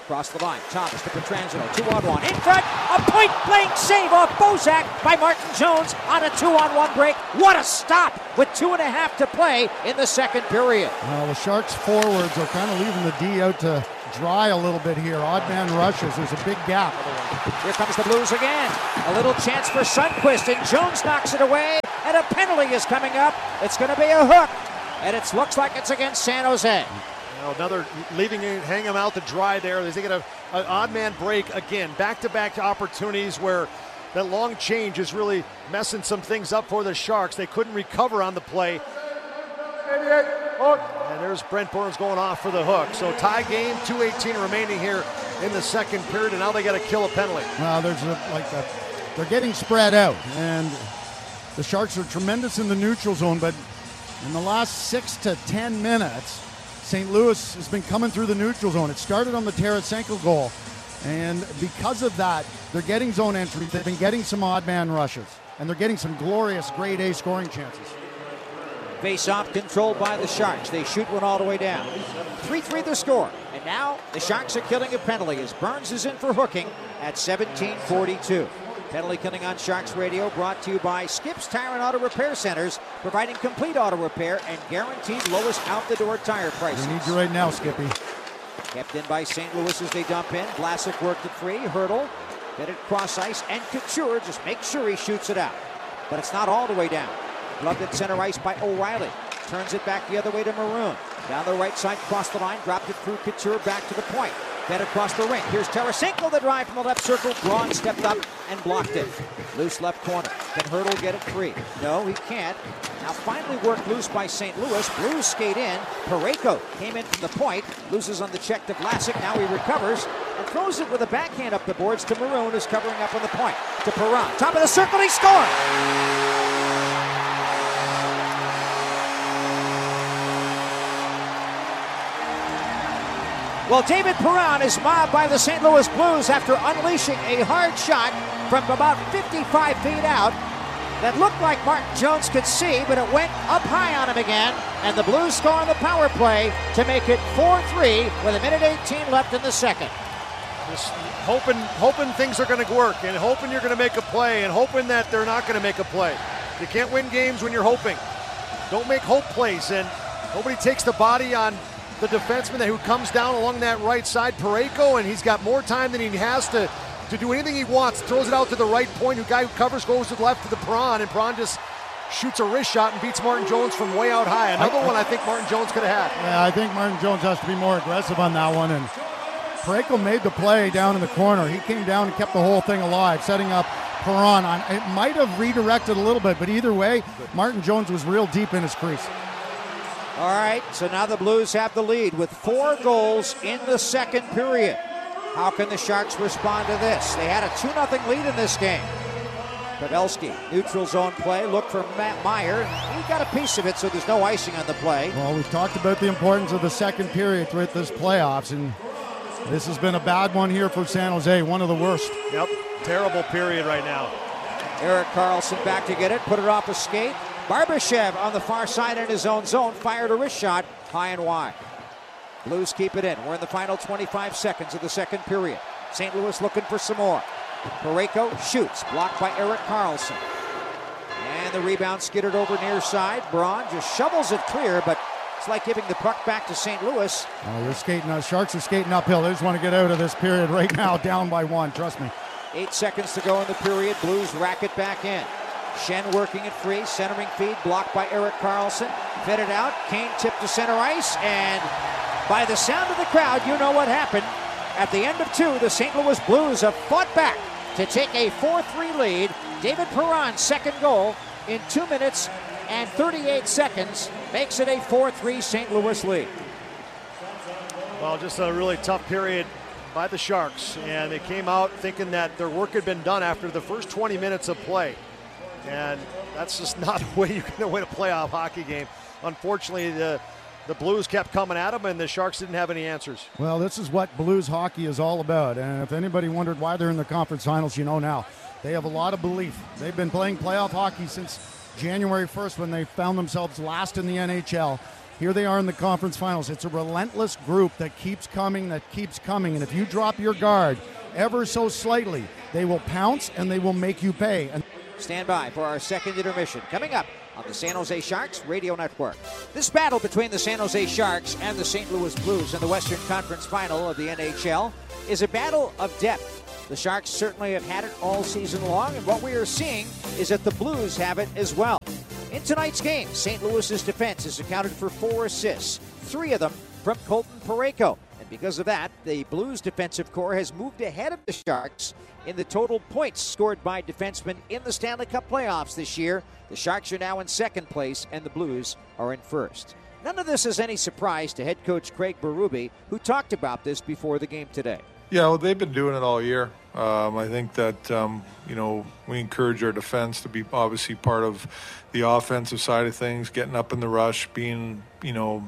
Across the line, Thomas to Pietrangelo, two on one. In front, a point-blank save off Bozak by Martin Jones on a two-on-one break. What a stop with two and a half to play in the second period. Well, the Sharks forwards are kind of leaving the D out to dry a little bit here. Odd man rushes. There's a big gap. Here comes the Blues again. A little chance for Sundqvist, and Jones knocks it away, and a penalty is coming up. It's going to be a hook, and it looks like it's against San Jose. Now another leaving it, hang him out to dry there. They get a, an odd man break again. Back-to-back opportunities where that long change is really messing some things up for the Sharks. They couldn't recover on the play. And there's Brent Burns going off for the hook. So tie game, two eighteen remaining here in the second period, and now they got to kill a penalty. Well, there's a, like a, they're getting spread out, and the Sharks are tremendous in the neutral zone, but in the last six to ten minutes, Saint Louis has been coming through the neutral zone. It started on the Tarasenko goal, and because of that, they're getting zone entry. They've been getting some odd man rushes, and they're getting some glorious grade A scoring chances. Face-off controlled by the Sharks. They shoot one all the way down. three three the score. And now the Sharks are killing a penalty as Burns is in for hooking at seventeen forty-two. Penalty killing on Sharks Radio brought to you by Skips Tire and Auto Repair Centers, providing complete auto repair and guaranteed lowest out-the-door tire prices. We need you right now, Skippy. Kept in by Saint Louis as they dump in. Vlasic worked it free. Hurdle. Get it cross ice. And Couture just makes sure he shoots it out. But it's not all the way down. Gloved at center ice by O'Reilly. Turns it back the other way to Maroon. Down the right side, crossed the line, dropped it through Couture back to the point. Fed across the ring. Here's Tarasenko, the drive from the left circle. Braun stepped up and blocked it. Loose left corner. Can Hurdle get it free? No, he can't. Now finally worked loose by Saint Louis. Blues skate in. Parayko came in from the point. Loses on the check to Vlasic. Now he recovers and throws it with a backhand up the boards to Maroon, who's covering up on the point. To Perron. Top of the circle, he scores! Well, David Perron is mobbed by the Saint Louis Blues after unleashing a hard shot from about fifty-five feet out that looked like Martin Jones could see, but it went up high on him again, and the Blues score on the power play to make it four three with a minute eighteen left in the second. Just hoping, hoping things are going to work, and hoping you're going to make a play, and hoping that they're not going to make a play. You can't win games when you're hoping. Don't make hope plays, and nobody takes the body on the defenseman who comes down along that right side, Parayko, and he's got more time than he has to, to do anything he wants. Throws it out to the right point. The guy who covers goes to the left to the Perron, and Perron just shoots a wrist shot and beats Martin Jones from way out high. Another I, I, one I think Martin Jones could have had. Yeah, I think Martin Jones has to be more aggressive on that one, and Parayko made the play down in the corner. He came down and kept the whole thing alive, setting up Perron. On, it might have redirected a little bit, but either way, Martin Jones was real deep in his crease. All right, so now the Blues have the lead with four goals in the second period. How can the Sharks respond to this? They had a two nothing lead in this game. Pavelski, neutral zone play, look for Matt Meyer. He got a piece of it, so there's no icing on the play. Well, we've talked about the importance of the second period throughout this playoffs, and this has been a bad one here for San Jose, one of the worst. Yep, terrible period right now. Erik Karlsson back to get it, put it off a skate. Barbashev on the far side in his own zone, fired a wrist shot high and wide. Blues keep it in. We're in the final twenty-five seconds of the second period. Saint Louis looking for some more. Parayko shoots, blocked by Erik Karlsson. And the rebound skittered over near side. Braun just shovels it clear, but it's like giving the puck back to Saint Louis. Oh, you're skating, uh, Sharks are skating uphill. They just want to get out of this period right now, down by one, trust me. Eight seconds to go in the period. Blues rack it back in. Schenn working it free, centering feed, blocked by Erik Karlsson. Fed it out, Kane tipped to center ice, and by the sound of the crowd, you know what happened. At the end of two, the Saint Louis Blues have fought back to take a four three lead. David Perron's second goal in two minutes and thirty-eight seconds makes it a four three Saint Louis lead. Well, just a really tough period by the Sharks, and they came out thinking that their work had been done after the first twenty minutes of play. And that's just not the way you're going to win a playoff hockey game. Unfortunately, the the Blues kept coming at them, and the Sharks didn't have any answers. Well, this is what Blues hockey is all about. And if anybody wondered why they're in the conference finals, you know now. They have a lot of belief. They've been playing playoff hockey since January first when they found themselves last in the N H L. Here they are in the conference finals. It's a relentless group that keeps coming, that keeps coming. And if you drop your guard ever so slightly, they will pounce and they will make you pay. And stand by for our second intermission. Coming up on the San Jose Sharks Radio Network. This battle between the San Jose Sharks and the Saint Louis Blues in the Western Conference Final of the N H L is a battle of depth. The Sharks certainly have had it all season long, and what we are seeing is that the Blues have it as well. In tonight's game, Saint Louis's defense has accounted for four assists, three of them from Colton Parayko. And because of that, the Blues defensive core has moved ahead of the Sharks in the total points scored by defensemen in the Stanley Cup playoffs this year. The Sharks are now in second place, and the Blues are in first. None of this is any surprise to head coach Craig Berube, who talked about this before the game today. Yeah, well, they've been doing it all year. Um, I think that, um, you know, we encourage our defense to be obviously part of the offensive side of things, getting up in the rush, being, you know,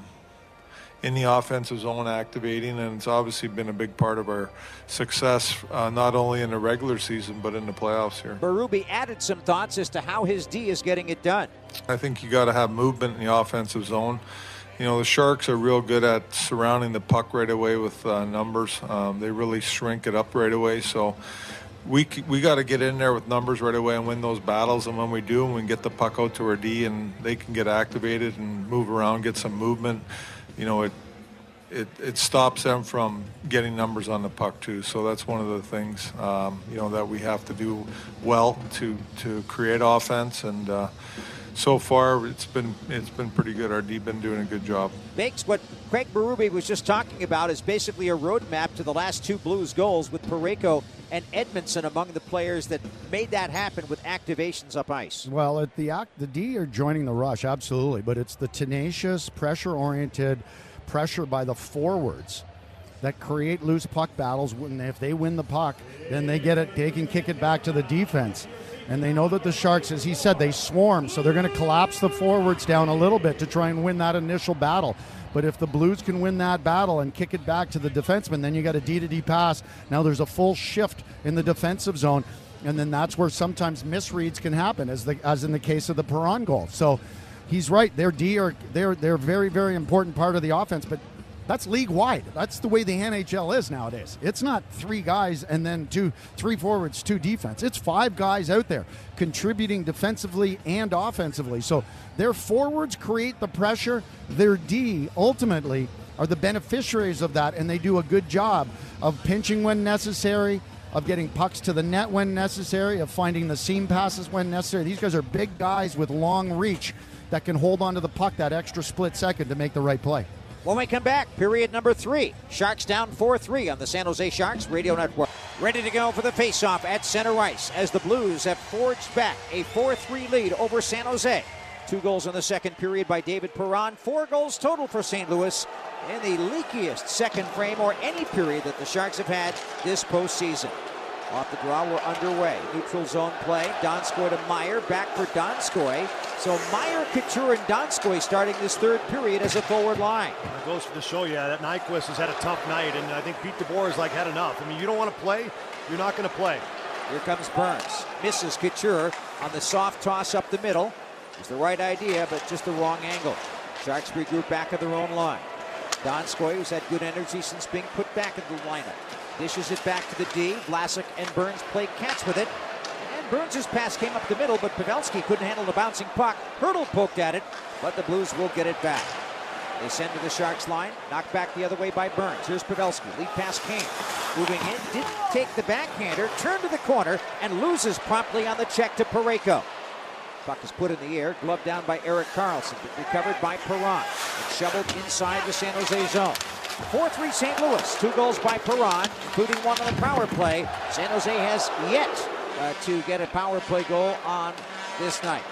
in the offensive zone, activating, and it's obviously been a big part of our success, uh, not only in the regular season, but in the playoffs here. Berube added some thoughts as to how his D is getting it done. I think you got to have movement in the offensive zone. You know, the Sharks are real good at surrounding the puck right away with uh, numbers. Um, they really shrink it up right away. So we we got to get in there with numbers right away and win those battles. And when we do, and we can get the puck out to our D and they can get activated and move around, get some movement, you know, it it it stops them from getting numbers on the puck too. So that's one of the things, um, you know, that we have to do well to to create offense. And uh, so far, it's been it's been pretty good. Our D been doing a good job. Bakes, what Craig Berube was just talking about is basically a roadmap to the last two Blues goals with Parayko and Edmondson among the players that made that happen with activations up ice. Well, at the act, the D are joining the rush, absolutely, but it's the tenacious, pressure-oriented pressure by the forwards that create loose puck battles. When if they win the puck, then they get it. They can kick it back to the defense. And they know that the Sharks, as he said, they swarm, so they're going to collapse the forwards down a little bit to try and win that initial battle. But if the Blues can win that battle and kick it back to the defenseman, then you got a D-to-D pass. Now there's a full shift in the defensive zone, and then that's where sometimes misreads can happen, as the as in the case of the Perron goal. So he's right. Their D are they're they're very very important part of the offense, but that's league wide. That's the way the N H L is nowadays. It's not three guys and then two, three forwards, two defense. It's five guys out there contributing defensively and offensively. So their forwards create the pressure. Their D ultimately are the beneficiaries of that, and they do a good job of pinching when necessary, of getting pucks to the net when necessary, of finding the seam passes when necessary. These guys are big guys with long reach that can hold onto the puck that extra split second to make the right play. When we come back, period number three. Sharks down four three on the San Jose Sharks Radio Network. Ready to go for the faceoff at center ice as the Blues have forged back a four three lead over San Jose. Two goals in the second period by David Perron. Four goals total for Saint Louis in the leakiest second frame or any period that the Sharks have had this postseason. Off the draw, we're underway. Neutral zone play. Donskoy to Meyer. Back for Donskoy. So Meyer, Couture, and Donskoy starting this third period as a forward line. It goes to show you that Nyquist has had a tough night, and I think Pete DeBoer has like had enough. I mean, you don't want to play, you're not going to play. Here comes Burns. Misses Couture on the soft toss up the middle. It's the right idea, but just the wrong angle. Sharks regroup back at their own line. Donskoy, who's had good energy since being put back in the lineup, dishes it back to the D. Vlasic and Burns play catch with it. And Burns' pass came up the middle, but Pavelski couldn't handle the bouncing puck. Hurdle poked at it, but the Blues will get it back. They send to the Sharks line. Knocked back the other way by Burns. Here's Pavelski. Lead pass Kane. Moving in. Didn't take the backhander. Turned to the corner and loses promptly on the check to Parayko. Puck is put in the air. Gloved down by Erik Karlsson. Recovered by Perron. And shoveled inside the San Jose zone. four three Saint Louis. Two goals by Perron, including one on the power play. San Jose has yet uh, to get a power play goal on this night.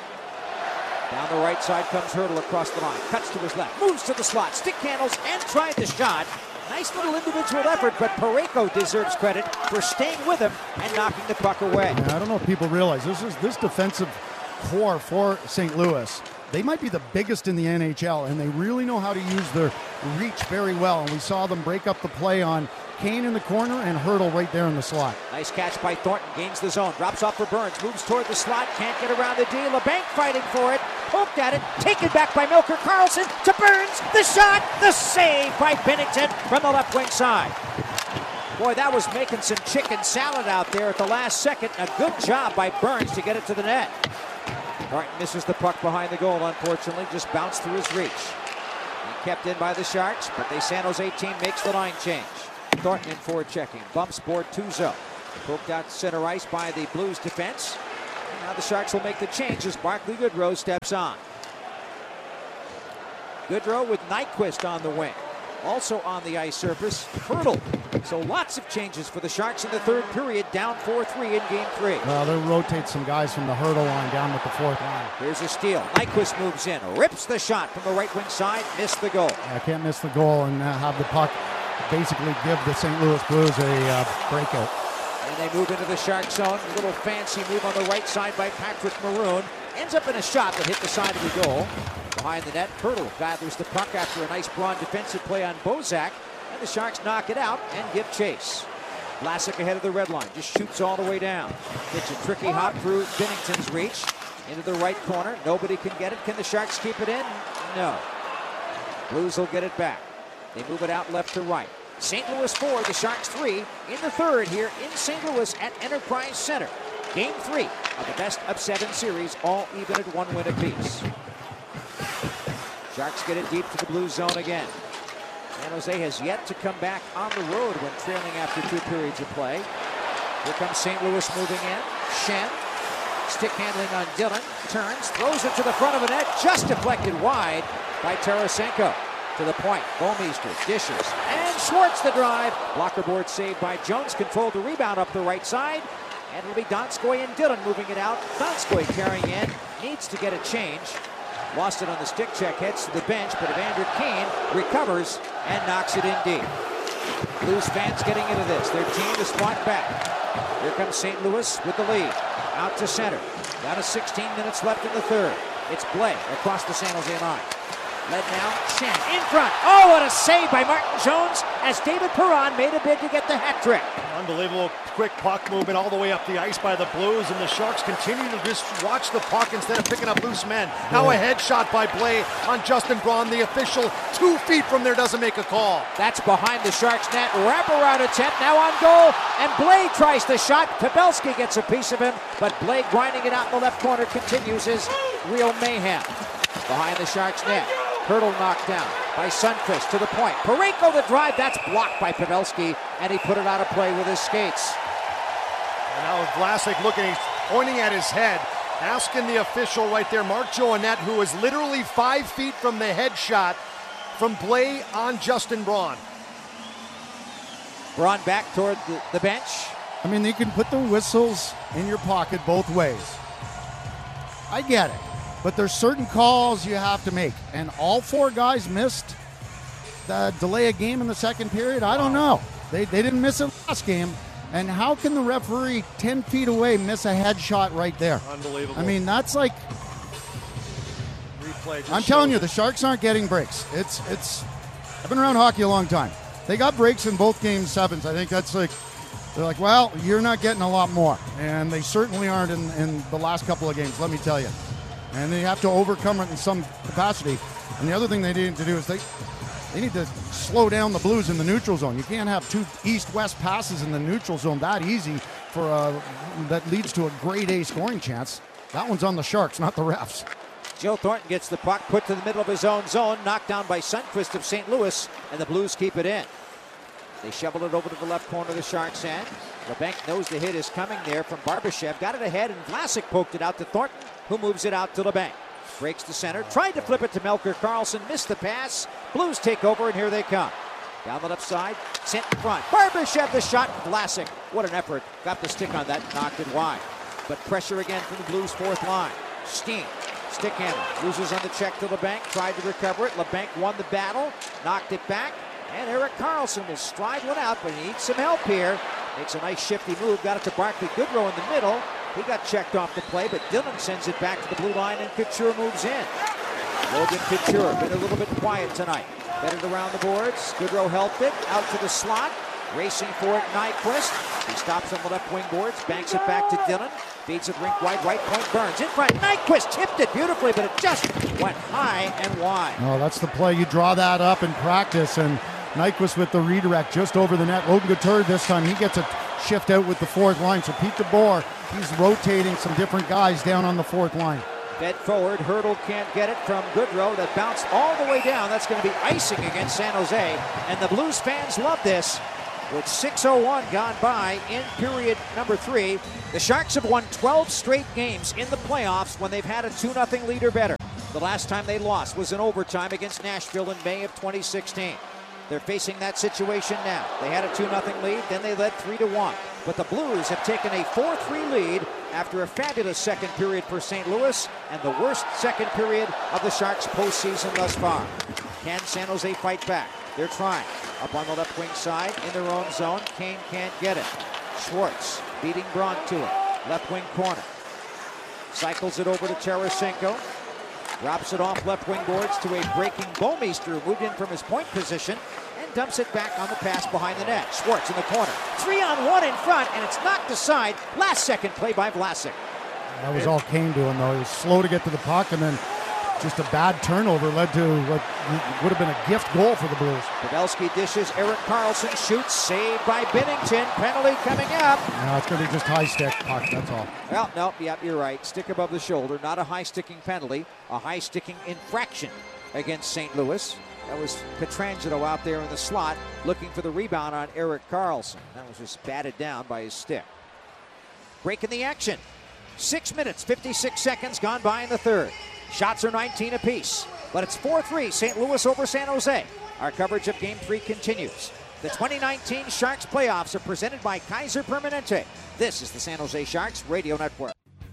Down the right side comes Hurdle across the line. Cuts to his left. Moves to the slot. Stick handles and tried the shot. Nice little individual effort, but Parayko deserves credit for staying with him and knocking the puck away. Yeah, I don't know if people realize this is this defensive core for Saint Louis. They might be the biggest in the N H L, and they really know how to use their reach very well. And we saw them break up the play on Kane in the corner and Hurdle right there in the slot. Nice catch by Thornton. Gains the zone. Drops off for Burns. Moves toward the slot. Can't get around the D. LeBanc fighting for it. poked at it, taken back by Melker Karlsson to Burns, the shot, the save by Binnington from the left wing side. Boy, that was making some chicken salad out there at the last second. A good job by Burns to get it to the net. Thornton misses the puck behind the goal, unfortunately, just bounced through his reach. He kept in by the Sharks, but the San Jose team makes the line change. Thornton in forward checking, bumps Bortuzzo. Poked out center ice by the Blues defense. And now the Sharks will make the change as Barclay Goodrow steps on. Goodrow with Nyquist on the wing. Also on the ice surface, Hurdle. So lots of changes for the Sharks in the third period, down four three in game three. Well, they'll rotate some guys from the Hurdle line down with the fourth line. Here's a steal. Nyquist moves in, rips the shot from the right wing side, missed the goal. I can't miss the goal and uh, have the puck basically give the Saint Louis Blues a uh, breakout. And they move into the Shark zone. A little fancy move on the right side by Patrick Maroon. Ends up in a shot that hit the side of the goal. Behind the net, Hurdle gathers the puck after a nice Braun defensive play on Bozak. And the Sharks knock it out and give chase. Vlasic ahead of the red line, just shoots all the way down. It's a tricky hop through Binnington's reach. Into the right corner, nobody can get it. Can the Sharks keep it in? No. Blues will get it back. They move it out left to right. Saint Louis four, the Sharks three in the third here in Saint Louis at Enterprise Center. Game three of the best of seven series, all even at one win apiece. Sharks get it deep to the Blues zone again. San Jose has yet to come back on the road when trailing after two periods of play. Here comes Saint Louis moving in. Schenn, stick handling on Dillon, turns, throws it to the front of the net, just deflected wide by Tarasenko. To the point, Bouwmeester dishes, and Schwartz the drive. Blocker board saved by Jones, controlled the rebound up the right side. And it'll be Donskoy and Dillon moving it out. Donskoy carrying in, needs to get a change. Lost it on the stick check, heads to the bench, but Evander Kane recovers and knocks it in deep. Blues fans getting into this. Their team is fought back. Here comes Saint Louis with the lead. Out to center. Down to sixteen minutes left in the third. It's Blais across the San Jose line. Led now, Schenn in front. Oh, what a save by Martin Jones as David Perron made a bid to get the hat trick. Unbelievable quick puck movement all the way up the ice by the Blues, and the Sharks continue to just watch the puck instead of picking up loose men. Now a headshot by Blais on Justin Braun. The official two feet from there doesn't make a call. That's behind the Sharks net. Wraparound attempt now on goal, and Blais tries the shot. Pavelski gets a piece of him, but Blais grinding it out in the left corner continues his real mayhem. Behind the Sharks net. Hurdle knocked down by Sundqvist to the point. Parayko the drive, that's blocked by Pavelski, and he put it out of play with his skates. And now Vlasic looking, he's pointing at his head, asking the official right there, Mark Joannette, who was literally five feet from the headshot from Blais on Justin Braun. Braun back toward the, the bench. I mean, you can put the whistles in your pocket both ways. I get it. But there's certain calls you have to make. And all four guys missed the delay a game in the second period. I don't know. They, they didn't miss it last game. And how can the referee ten feet away miss a headshot right there? Unbelievable. I mean, that's like... Replay I'm telling you, the Sharks aren't getting breaks. It's, it's... I've been around hockey a long time. They got breaks in both game sevens. I think that's like... They're like, well, you're not getting a lot more. And they certainly aren't in, in the last couple of games, let me tell you. And they have to overcome it in some capacity. And the other thing they need to do is they they need to slow down the Blues in the neutral zone. You can't have two east-west passes in the neutral zone that easy for a, that leads to a grade A scoring chance. That one's on the Sharks, not the refs. Joe Thornton gets the puck put to the middle of his own zone, knocked down by Sundqvist of Saint Louis, and the Blues keep it in. They shovel it over to the left corner of the Sharks' end. LeBanc knows the hit is coming there from Barbashev. Got it ahead, and Vlasic poked it out to Thornton, who moves it out to LeBanc. Breaks the center, tried to flip it to Melker Karlsson, missed the pass. Blues take over, and here they come. Down the left side, sent in front. Barbashev the shot, Vlasic. What an effort. Got the stick on that, knocked it wide. But pressure again from the Blues' fourth line. Steen, stick handle, loses on the check to LeBanc, tried to recover it. LeBanc won the battle, knocked it back. And Erik Karlsson will stride one out, but he needs some help here. Makes a nice shifty move, got it to Barclay Goodrow in the middle. He got checked off the play, but Dillon sends it back to the blue line, and Couture moves in. Logan Couture been a little bit quiet tonight. Headed around the boards. Goodrow helped it, out to the slot. Racing for it, Nyquist. He stops on the left wing boards, banks it back to Dillon. Feeds it rink wide, right point, Burns in front. Nyquist tipped it beautifully, but it just went high and wide. Oh, that's the play. You draw that up in practice, and Nyquist with the redirect just over the net. Logan Couture this time, he gets a shift out with the fourth line. So Pete DeBoer, he's rotating some different guys down on the fourth line. Fed forward, Hurdle can't get it from Goodrow. That bounced all the way down. That's going to be icing against San Jose, and the Blues fans love this. With six oh one gone by in period number three, the Sharks have won twelve straight games in the playoffs when they've had a two nothing lead or better. The last time they lost was in overtime against Nashville in May of twenty sixteen. They're facing that situation now. They had a two nothing lead, then they led three to one. But the Blues have taken a four three lead after a fabulous second period for Saint Louis and the worst second period of the Sharks postseason thus far. Can San Jose fight back? They're trying. Up on the left wing side, in their own zone. Kane can't get it. Schwartz beating Braun to it. Left wing corner. Cycles it over to Tarasenko. Drops it off left wing boards to a breaking Bouwmeester, who moved in from his point position and dumps it back on the pass behind the net. Schwartz in the corner. Three on one in front, and it's knocked aside. Last second play by Vlasic. That was all Kane doing, though. He was slow to get to the puck, and then just a bad turnover led to what would have been a gift goal for the Blues. Pavelski dishes, Erik Karlsson shoots, saved by Binnington. Penalty coming up. No, it's going to be just high stick puck, that's all. Well, no, yep, you're right. Stick above the shoulder, not a high sticking penalty, a high sticking infraction against Saint Louis. That was Pietrangelo out there in the slot looking for the rebound on Erik Karlsson. That was just batted down by his stick. Break in the action. Six minutes, fifty-six seconds gone by in the third. Shots are nineteen apiece, but it's four three Saint Louis over San Jose. Our coverage of Game three continues. The twenty nineteen Sharks playoffs are presented by Kaiser Permanente. This is the San Jose Sharks Radio Network.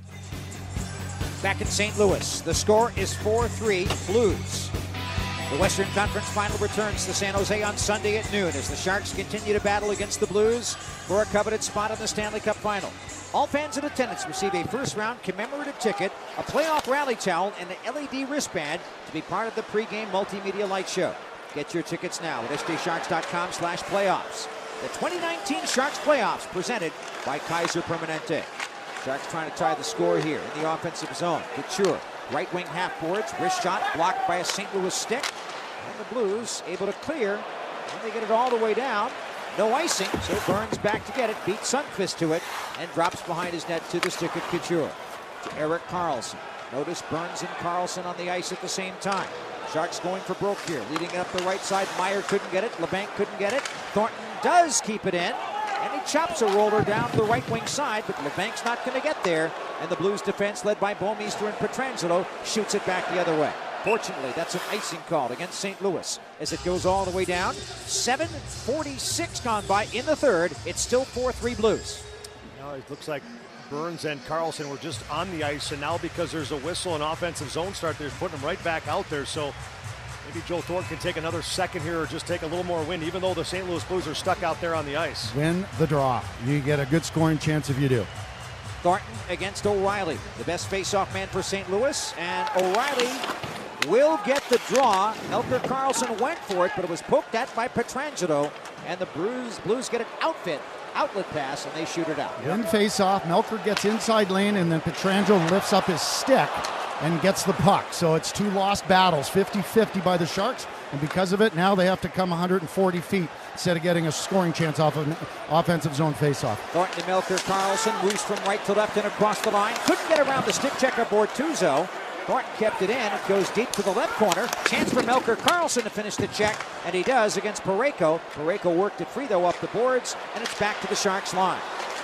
Back in Saint Louis, the score is four three Blues. The Western Conference Final returns to San Jose on Sunday at noon as the Sharks continue to battle against the Blues for a coveted spot in the Stanley Cup Final. All fans in attendance receive a first-round commemorative ticket, a playoff rally towel, and an L E D wristband to be part of the pregame multimedia light show. Get your tickets now at S J Sharks dot com slash playoffs. The twenty nineteen Sharks playoffs presented by Kaiser Permanente. Sharks trying to tie the score here in the offensive zone. Couture, right wing half boards, wrist shot blocked by a Saint Louis stick. And the Blues able to clear, and they get it all the way down. No icing, so Burns back to get it, beats Sundqvist to it, and drops behind his net to the stick of Couture. To Erik Karlsson. Notice Burns and Karlsson on the ice at the same time. Sharks going for broke here, leading it up the right side. Meyer couldn't get it, LeBanc couldn't get it. Thornton does keep it in, and he chops a roller down the right wing side, but LeBanc's not going to get there, and the Blues defense, led by Bouwmeester and Pietrangelo, shoots it back the other way. Fortunately, that's an icing call against Saint Louis as it goes all the way down. seven forty-six gone by in the third. It's still four three Blues. Now it looks like Burns and Karlsson were just on the ice, and now because there's a whistle and offensive zone start, they're putting them right back out there. So maybe Joe Thornton can take another second here or just take a little more wind, even though the Saint Louis Blues are stuck out there on the ice. Win the draw. You get a good scoring chance if you do. Thornton against O'Reilly, the best face-off man for Saint Louis, and O'Reilly will get the draw. Melker Karlsson went for it, but it was poked at by Pietrangelo, and the Blues, Blues get an outfit, outlet pass, and they shoot it out. Win face-off. Melker gets inside lane, and then Pietrangelo lifts up his stick and gets the puck. So it's two lost battles, fifty fifty by the Sharks, and because of it, now they have to come one hundred forty feet instead of getting a scoring chance off of an offensive zone face-off. Thornton to Melker Karlsson, moves from right to left and across the line. Couldn't get around the stick checker Bortuzzo. Thornton kept it in. It goes deep to the left corner. Chance for Melker Karlsson to finish the check, and he does against Parayko. Parayko worked it free, though, up the boards, and it's back to the Sharks line.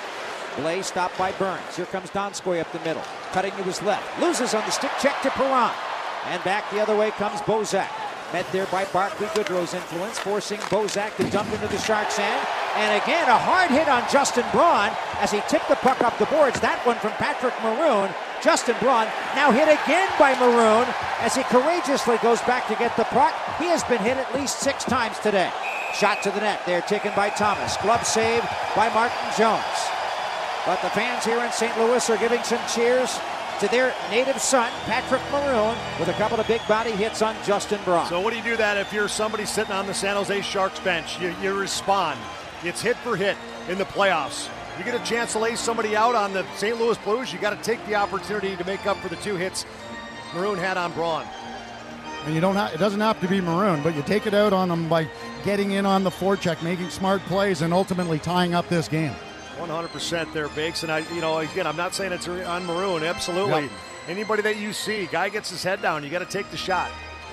Blais stopped by Burns. Here comes Donskoy up the middle. Cutting to his left. Loses on the stick check to Perron. And back the other way comes Bozak. Met there by Barclay Goodrow's influence, forcing Bozak to dump into the Sharks' end. And again, a hard hit on Justin Braun as he tipped the puck up the boards. That one from Patrick Maroon. Justin Braun now hit again by Maroon as he courageously goes back to get the puck. He has been hit at least six times today. Shot to the net there, taken by Thomas. Glove save by Martin Jones. But the fans here in Saint Louis are giving some cheers to their native son, Patrick Maroon, with a couple of big body hits on Justin Braun. So what do you do that if you're somebody sitting on the San Jose Sharks bench? You, you respond. It's hit for hit in the playoffs. You get a chance to lay somebody out on the Saint Louis Blues, you got to take the opportunity to make up for the two hits Maroon had on Braun. And you don't have, it doesn't have to be Maroon, but you take it out on them by getting in on the forecheck, making smart plays, and ultimately tying up this game. one hundred percent there, Bakes. And, I, you know, again, I'm not saying it's on Maroon. Absolutely. Yep. Anybody that you see, guy gets his head down, you got to take the shot.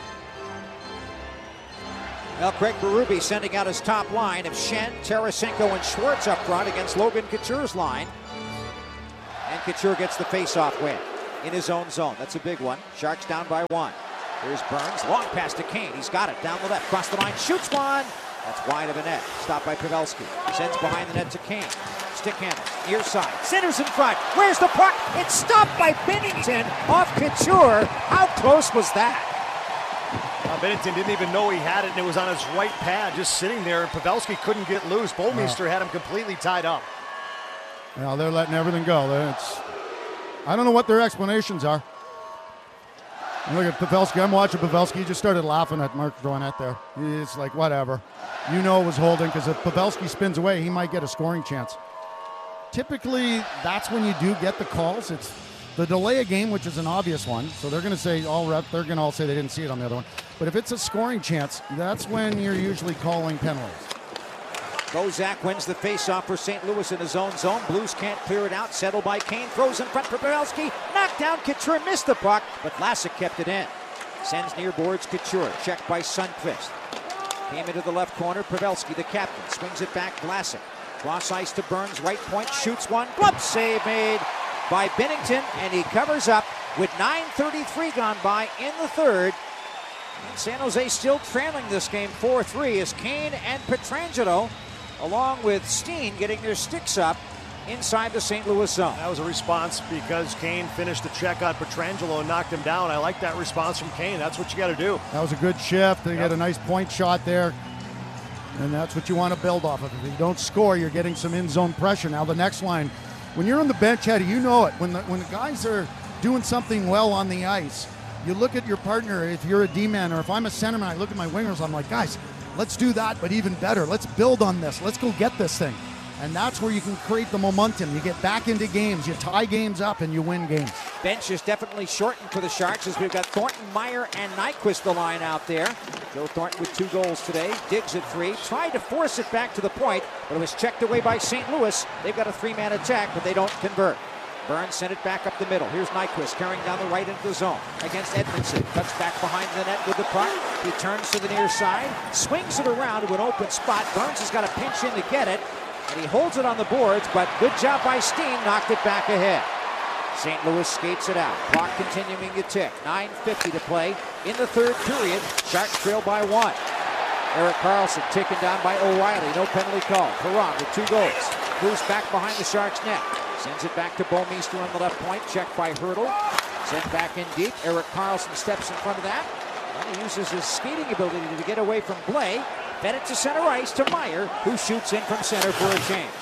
Well, Craig Berube sending out his top line of Schenn, Tarasenko, and Schwartz up front against Logan Couture's line. And Couture gets the face-off win in his own zone. That's a big one. Sharks down by one. Here's Burns, long pass to Kane. He's got it down the left, cross the line, shoots one. That's wide of a net. Stopped by Pavelski. Sends behind the net to Kane. Stick handle, near side, centers in front. Where's the puck? It's stopped by Binnington off Couture. How close was that? Uh, Binnington didn't even know he had it, and it was on his right pad, just sitting there, and Pavelski couldn't get loose. Bolmeister no. had him completely tied up. Well, they're letting everything go. It's, I don't know what their explanations are. Look at Pavelski. I'm watching Pavelski. He just started laughing at Mark Drouin there. It's like, whatever. You know it was holding, because if Pavelski spins away, he might get a scoring chance. Typically, that's when you do get the calls. It's the delay of game, which is an obvious one. So they're going to say, all rep, they're going to all say they didn't see it on the other one. But if it's a scoring chance, that's when you're usually calling penalties. Bozak wins the faceoff for Saint Louis in his own zone. Blues can't clear it out. Settled by Kane. Throws in front for Pavelski. Knocked down Couture. Missed the puck, but Vlasic kept it in. Sends near boards Couture. Checked by Sundqvist. Came into the left corner. Pavelski, the captain, swings it back. Vlasic. Cross ice to Burns. Right point. Shoots one. Glove save made by Binnington, and he covers up with nine thirty-three gone by in the third. And San Jose still trailing this game four three as Kane and Pietrangelo, along with Steen, getting their sticks up inside the Saint Louis zone. That was a response because Kane finished the check on Pietrangelo and knocked him down. I like that response from Kane. That's what you got to do. That was a good shift. They yep. get a nice point shot there, and that's what you want to build off of. If you don't score, you're getting some in-zone pressure. Now the next line, when you're on the bench, Eddie, you know it. When the, when the guys are doing something well on the ice, you look at your partner. If you're a D-man or if I'm a centerman, I look at my wingers, I'm like, guys, let's do that, but even better. Let's build on this. Let's go get this thing. And that's where you can create the momentum. You get back into games, you tie games up, and you win games. Bench is definitely shortened for the Sharks as we've got Thornton, Meyer, and Nyquist the line out there. Joe Thornton with two goals today. Diggs at three. Tried to force it back to the point, but it was checked away by Saint Louis. They've got a three-man attack, but they don't convert. Burns sent it back up the middle. Here's Nyquist carrying down the right into the zone against Edmondson. Cuts back behind the net with the puck. He turns to the near side, swings it around to an open spot. Burns has got to pinch in to get it, and he holds it on the boards, but good job by Steen, knocked it back ahead. Saint Louis skates it out. Clock continuing to tick. nine fifty to play in the third period. Sharks trail by one. Erik Karlsson taken down by O'Reilly. No penalty call. Perron with two goals. Moves back behind the Sharks' net. Sends it back to Bolmeister on the left point. Checked by Hurdle. Sent back in deep. Erik Karlsson steps in front of that. And he uses his skating ability to get away from Blais. Fed it to center ice to Meyer, who shoots in from center for a change.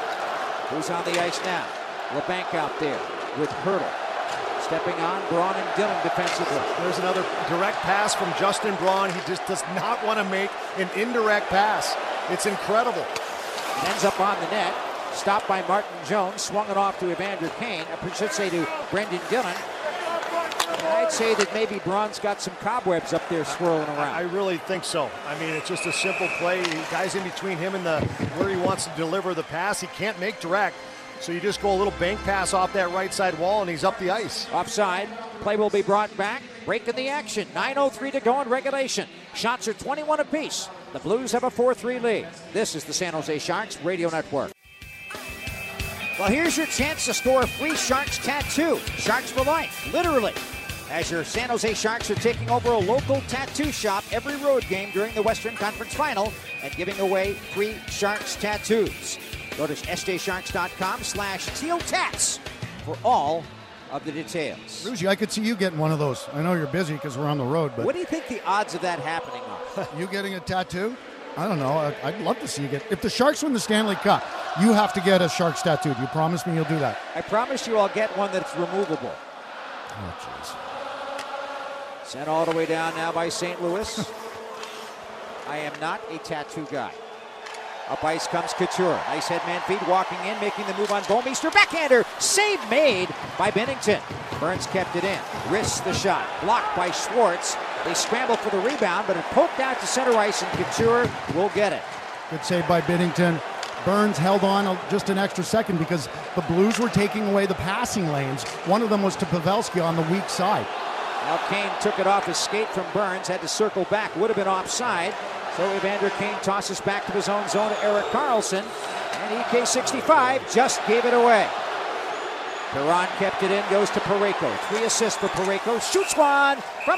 Who's on the ice now? LeBanc out there with Hurdle. Stepping on, Braun and Dillon defensively. There's another direct pass from Justin Braun. He just does not want to make an indirect pass. It's incredible. It ends up on the net. Stopped by Martin Jones. Swung it off to Evander Kane. I should say to Brendan Dillon. And I'd say that maybe Braun's got some cobwebs up there swirling around. I really think so. I mean, it's just a simple play. Guys in between him and the where he wants to deliver the pass. He can't make direct. So you just go a little bank pass off that right side wall, and he's up the ice. Offside. Play will be brought back. Break in the action. nine oh three to go in regulation. Shots are twenty-one apiece. The Blues have a four three lead. This is the San Jose Sharks Radio Network. Well, here's your chance to score a free Sharks tattoo. Sharks for life, literally. As your San Jose Sharks are taking over a local tattoo shop every road game during the Western Conference Final and giving away free Sharks tattoos. Go to S J Sharks dot com slash teal tats for all of the details. Ruzi, I could see you getting one of those. I know you're busy because we're on the road, but what do you think the odds of that happening are? You getting a tattoo? I don't know. I'd love to see you get. If the Sharks win the Stanley Cup, you have to get a Sharks tattoo. Do you promise me you'll do that? I promise you I'll get one that's removable. Oh, jeez. Sent all the way down now by Saint Louis. I am not a tattoo guy. Up ice comes Couture. Nice head man feed, walking in, making the move on Bouwmeester. Backhander, save made by Binnington. Burns kept it in, risks the shot, blocked by Schwartz. They scramble for the rebound, but it poked out to center ice, and Couture will get it. Good save by Binnington. Burns held on just an extra second because the Blues were taking away the passing lanes. One of them was to Pavelski on the weak side. Now Kane took it off his skate from Burns, had to circle back, would have been offside. So Evander Kane tosses back to his own zone to Erik Karlsson, and E K sixty-five just gave it away. Perron kept it in, goes to Parayko. Three assists for Parayko, shoots one from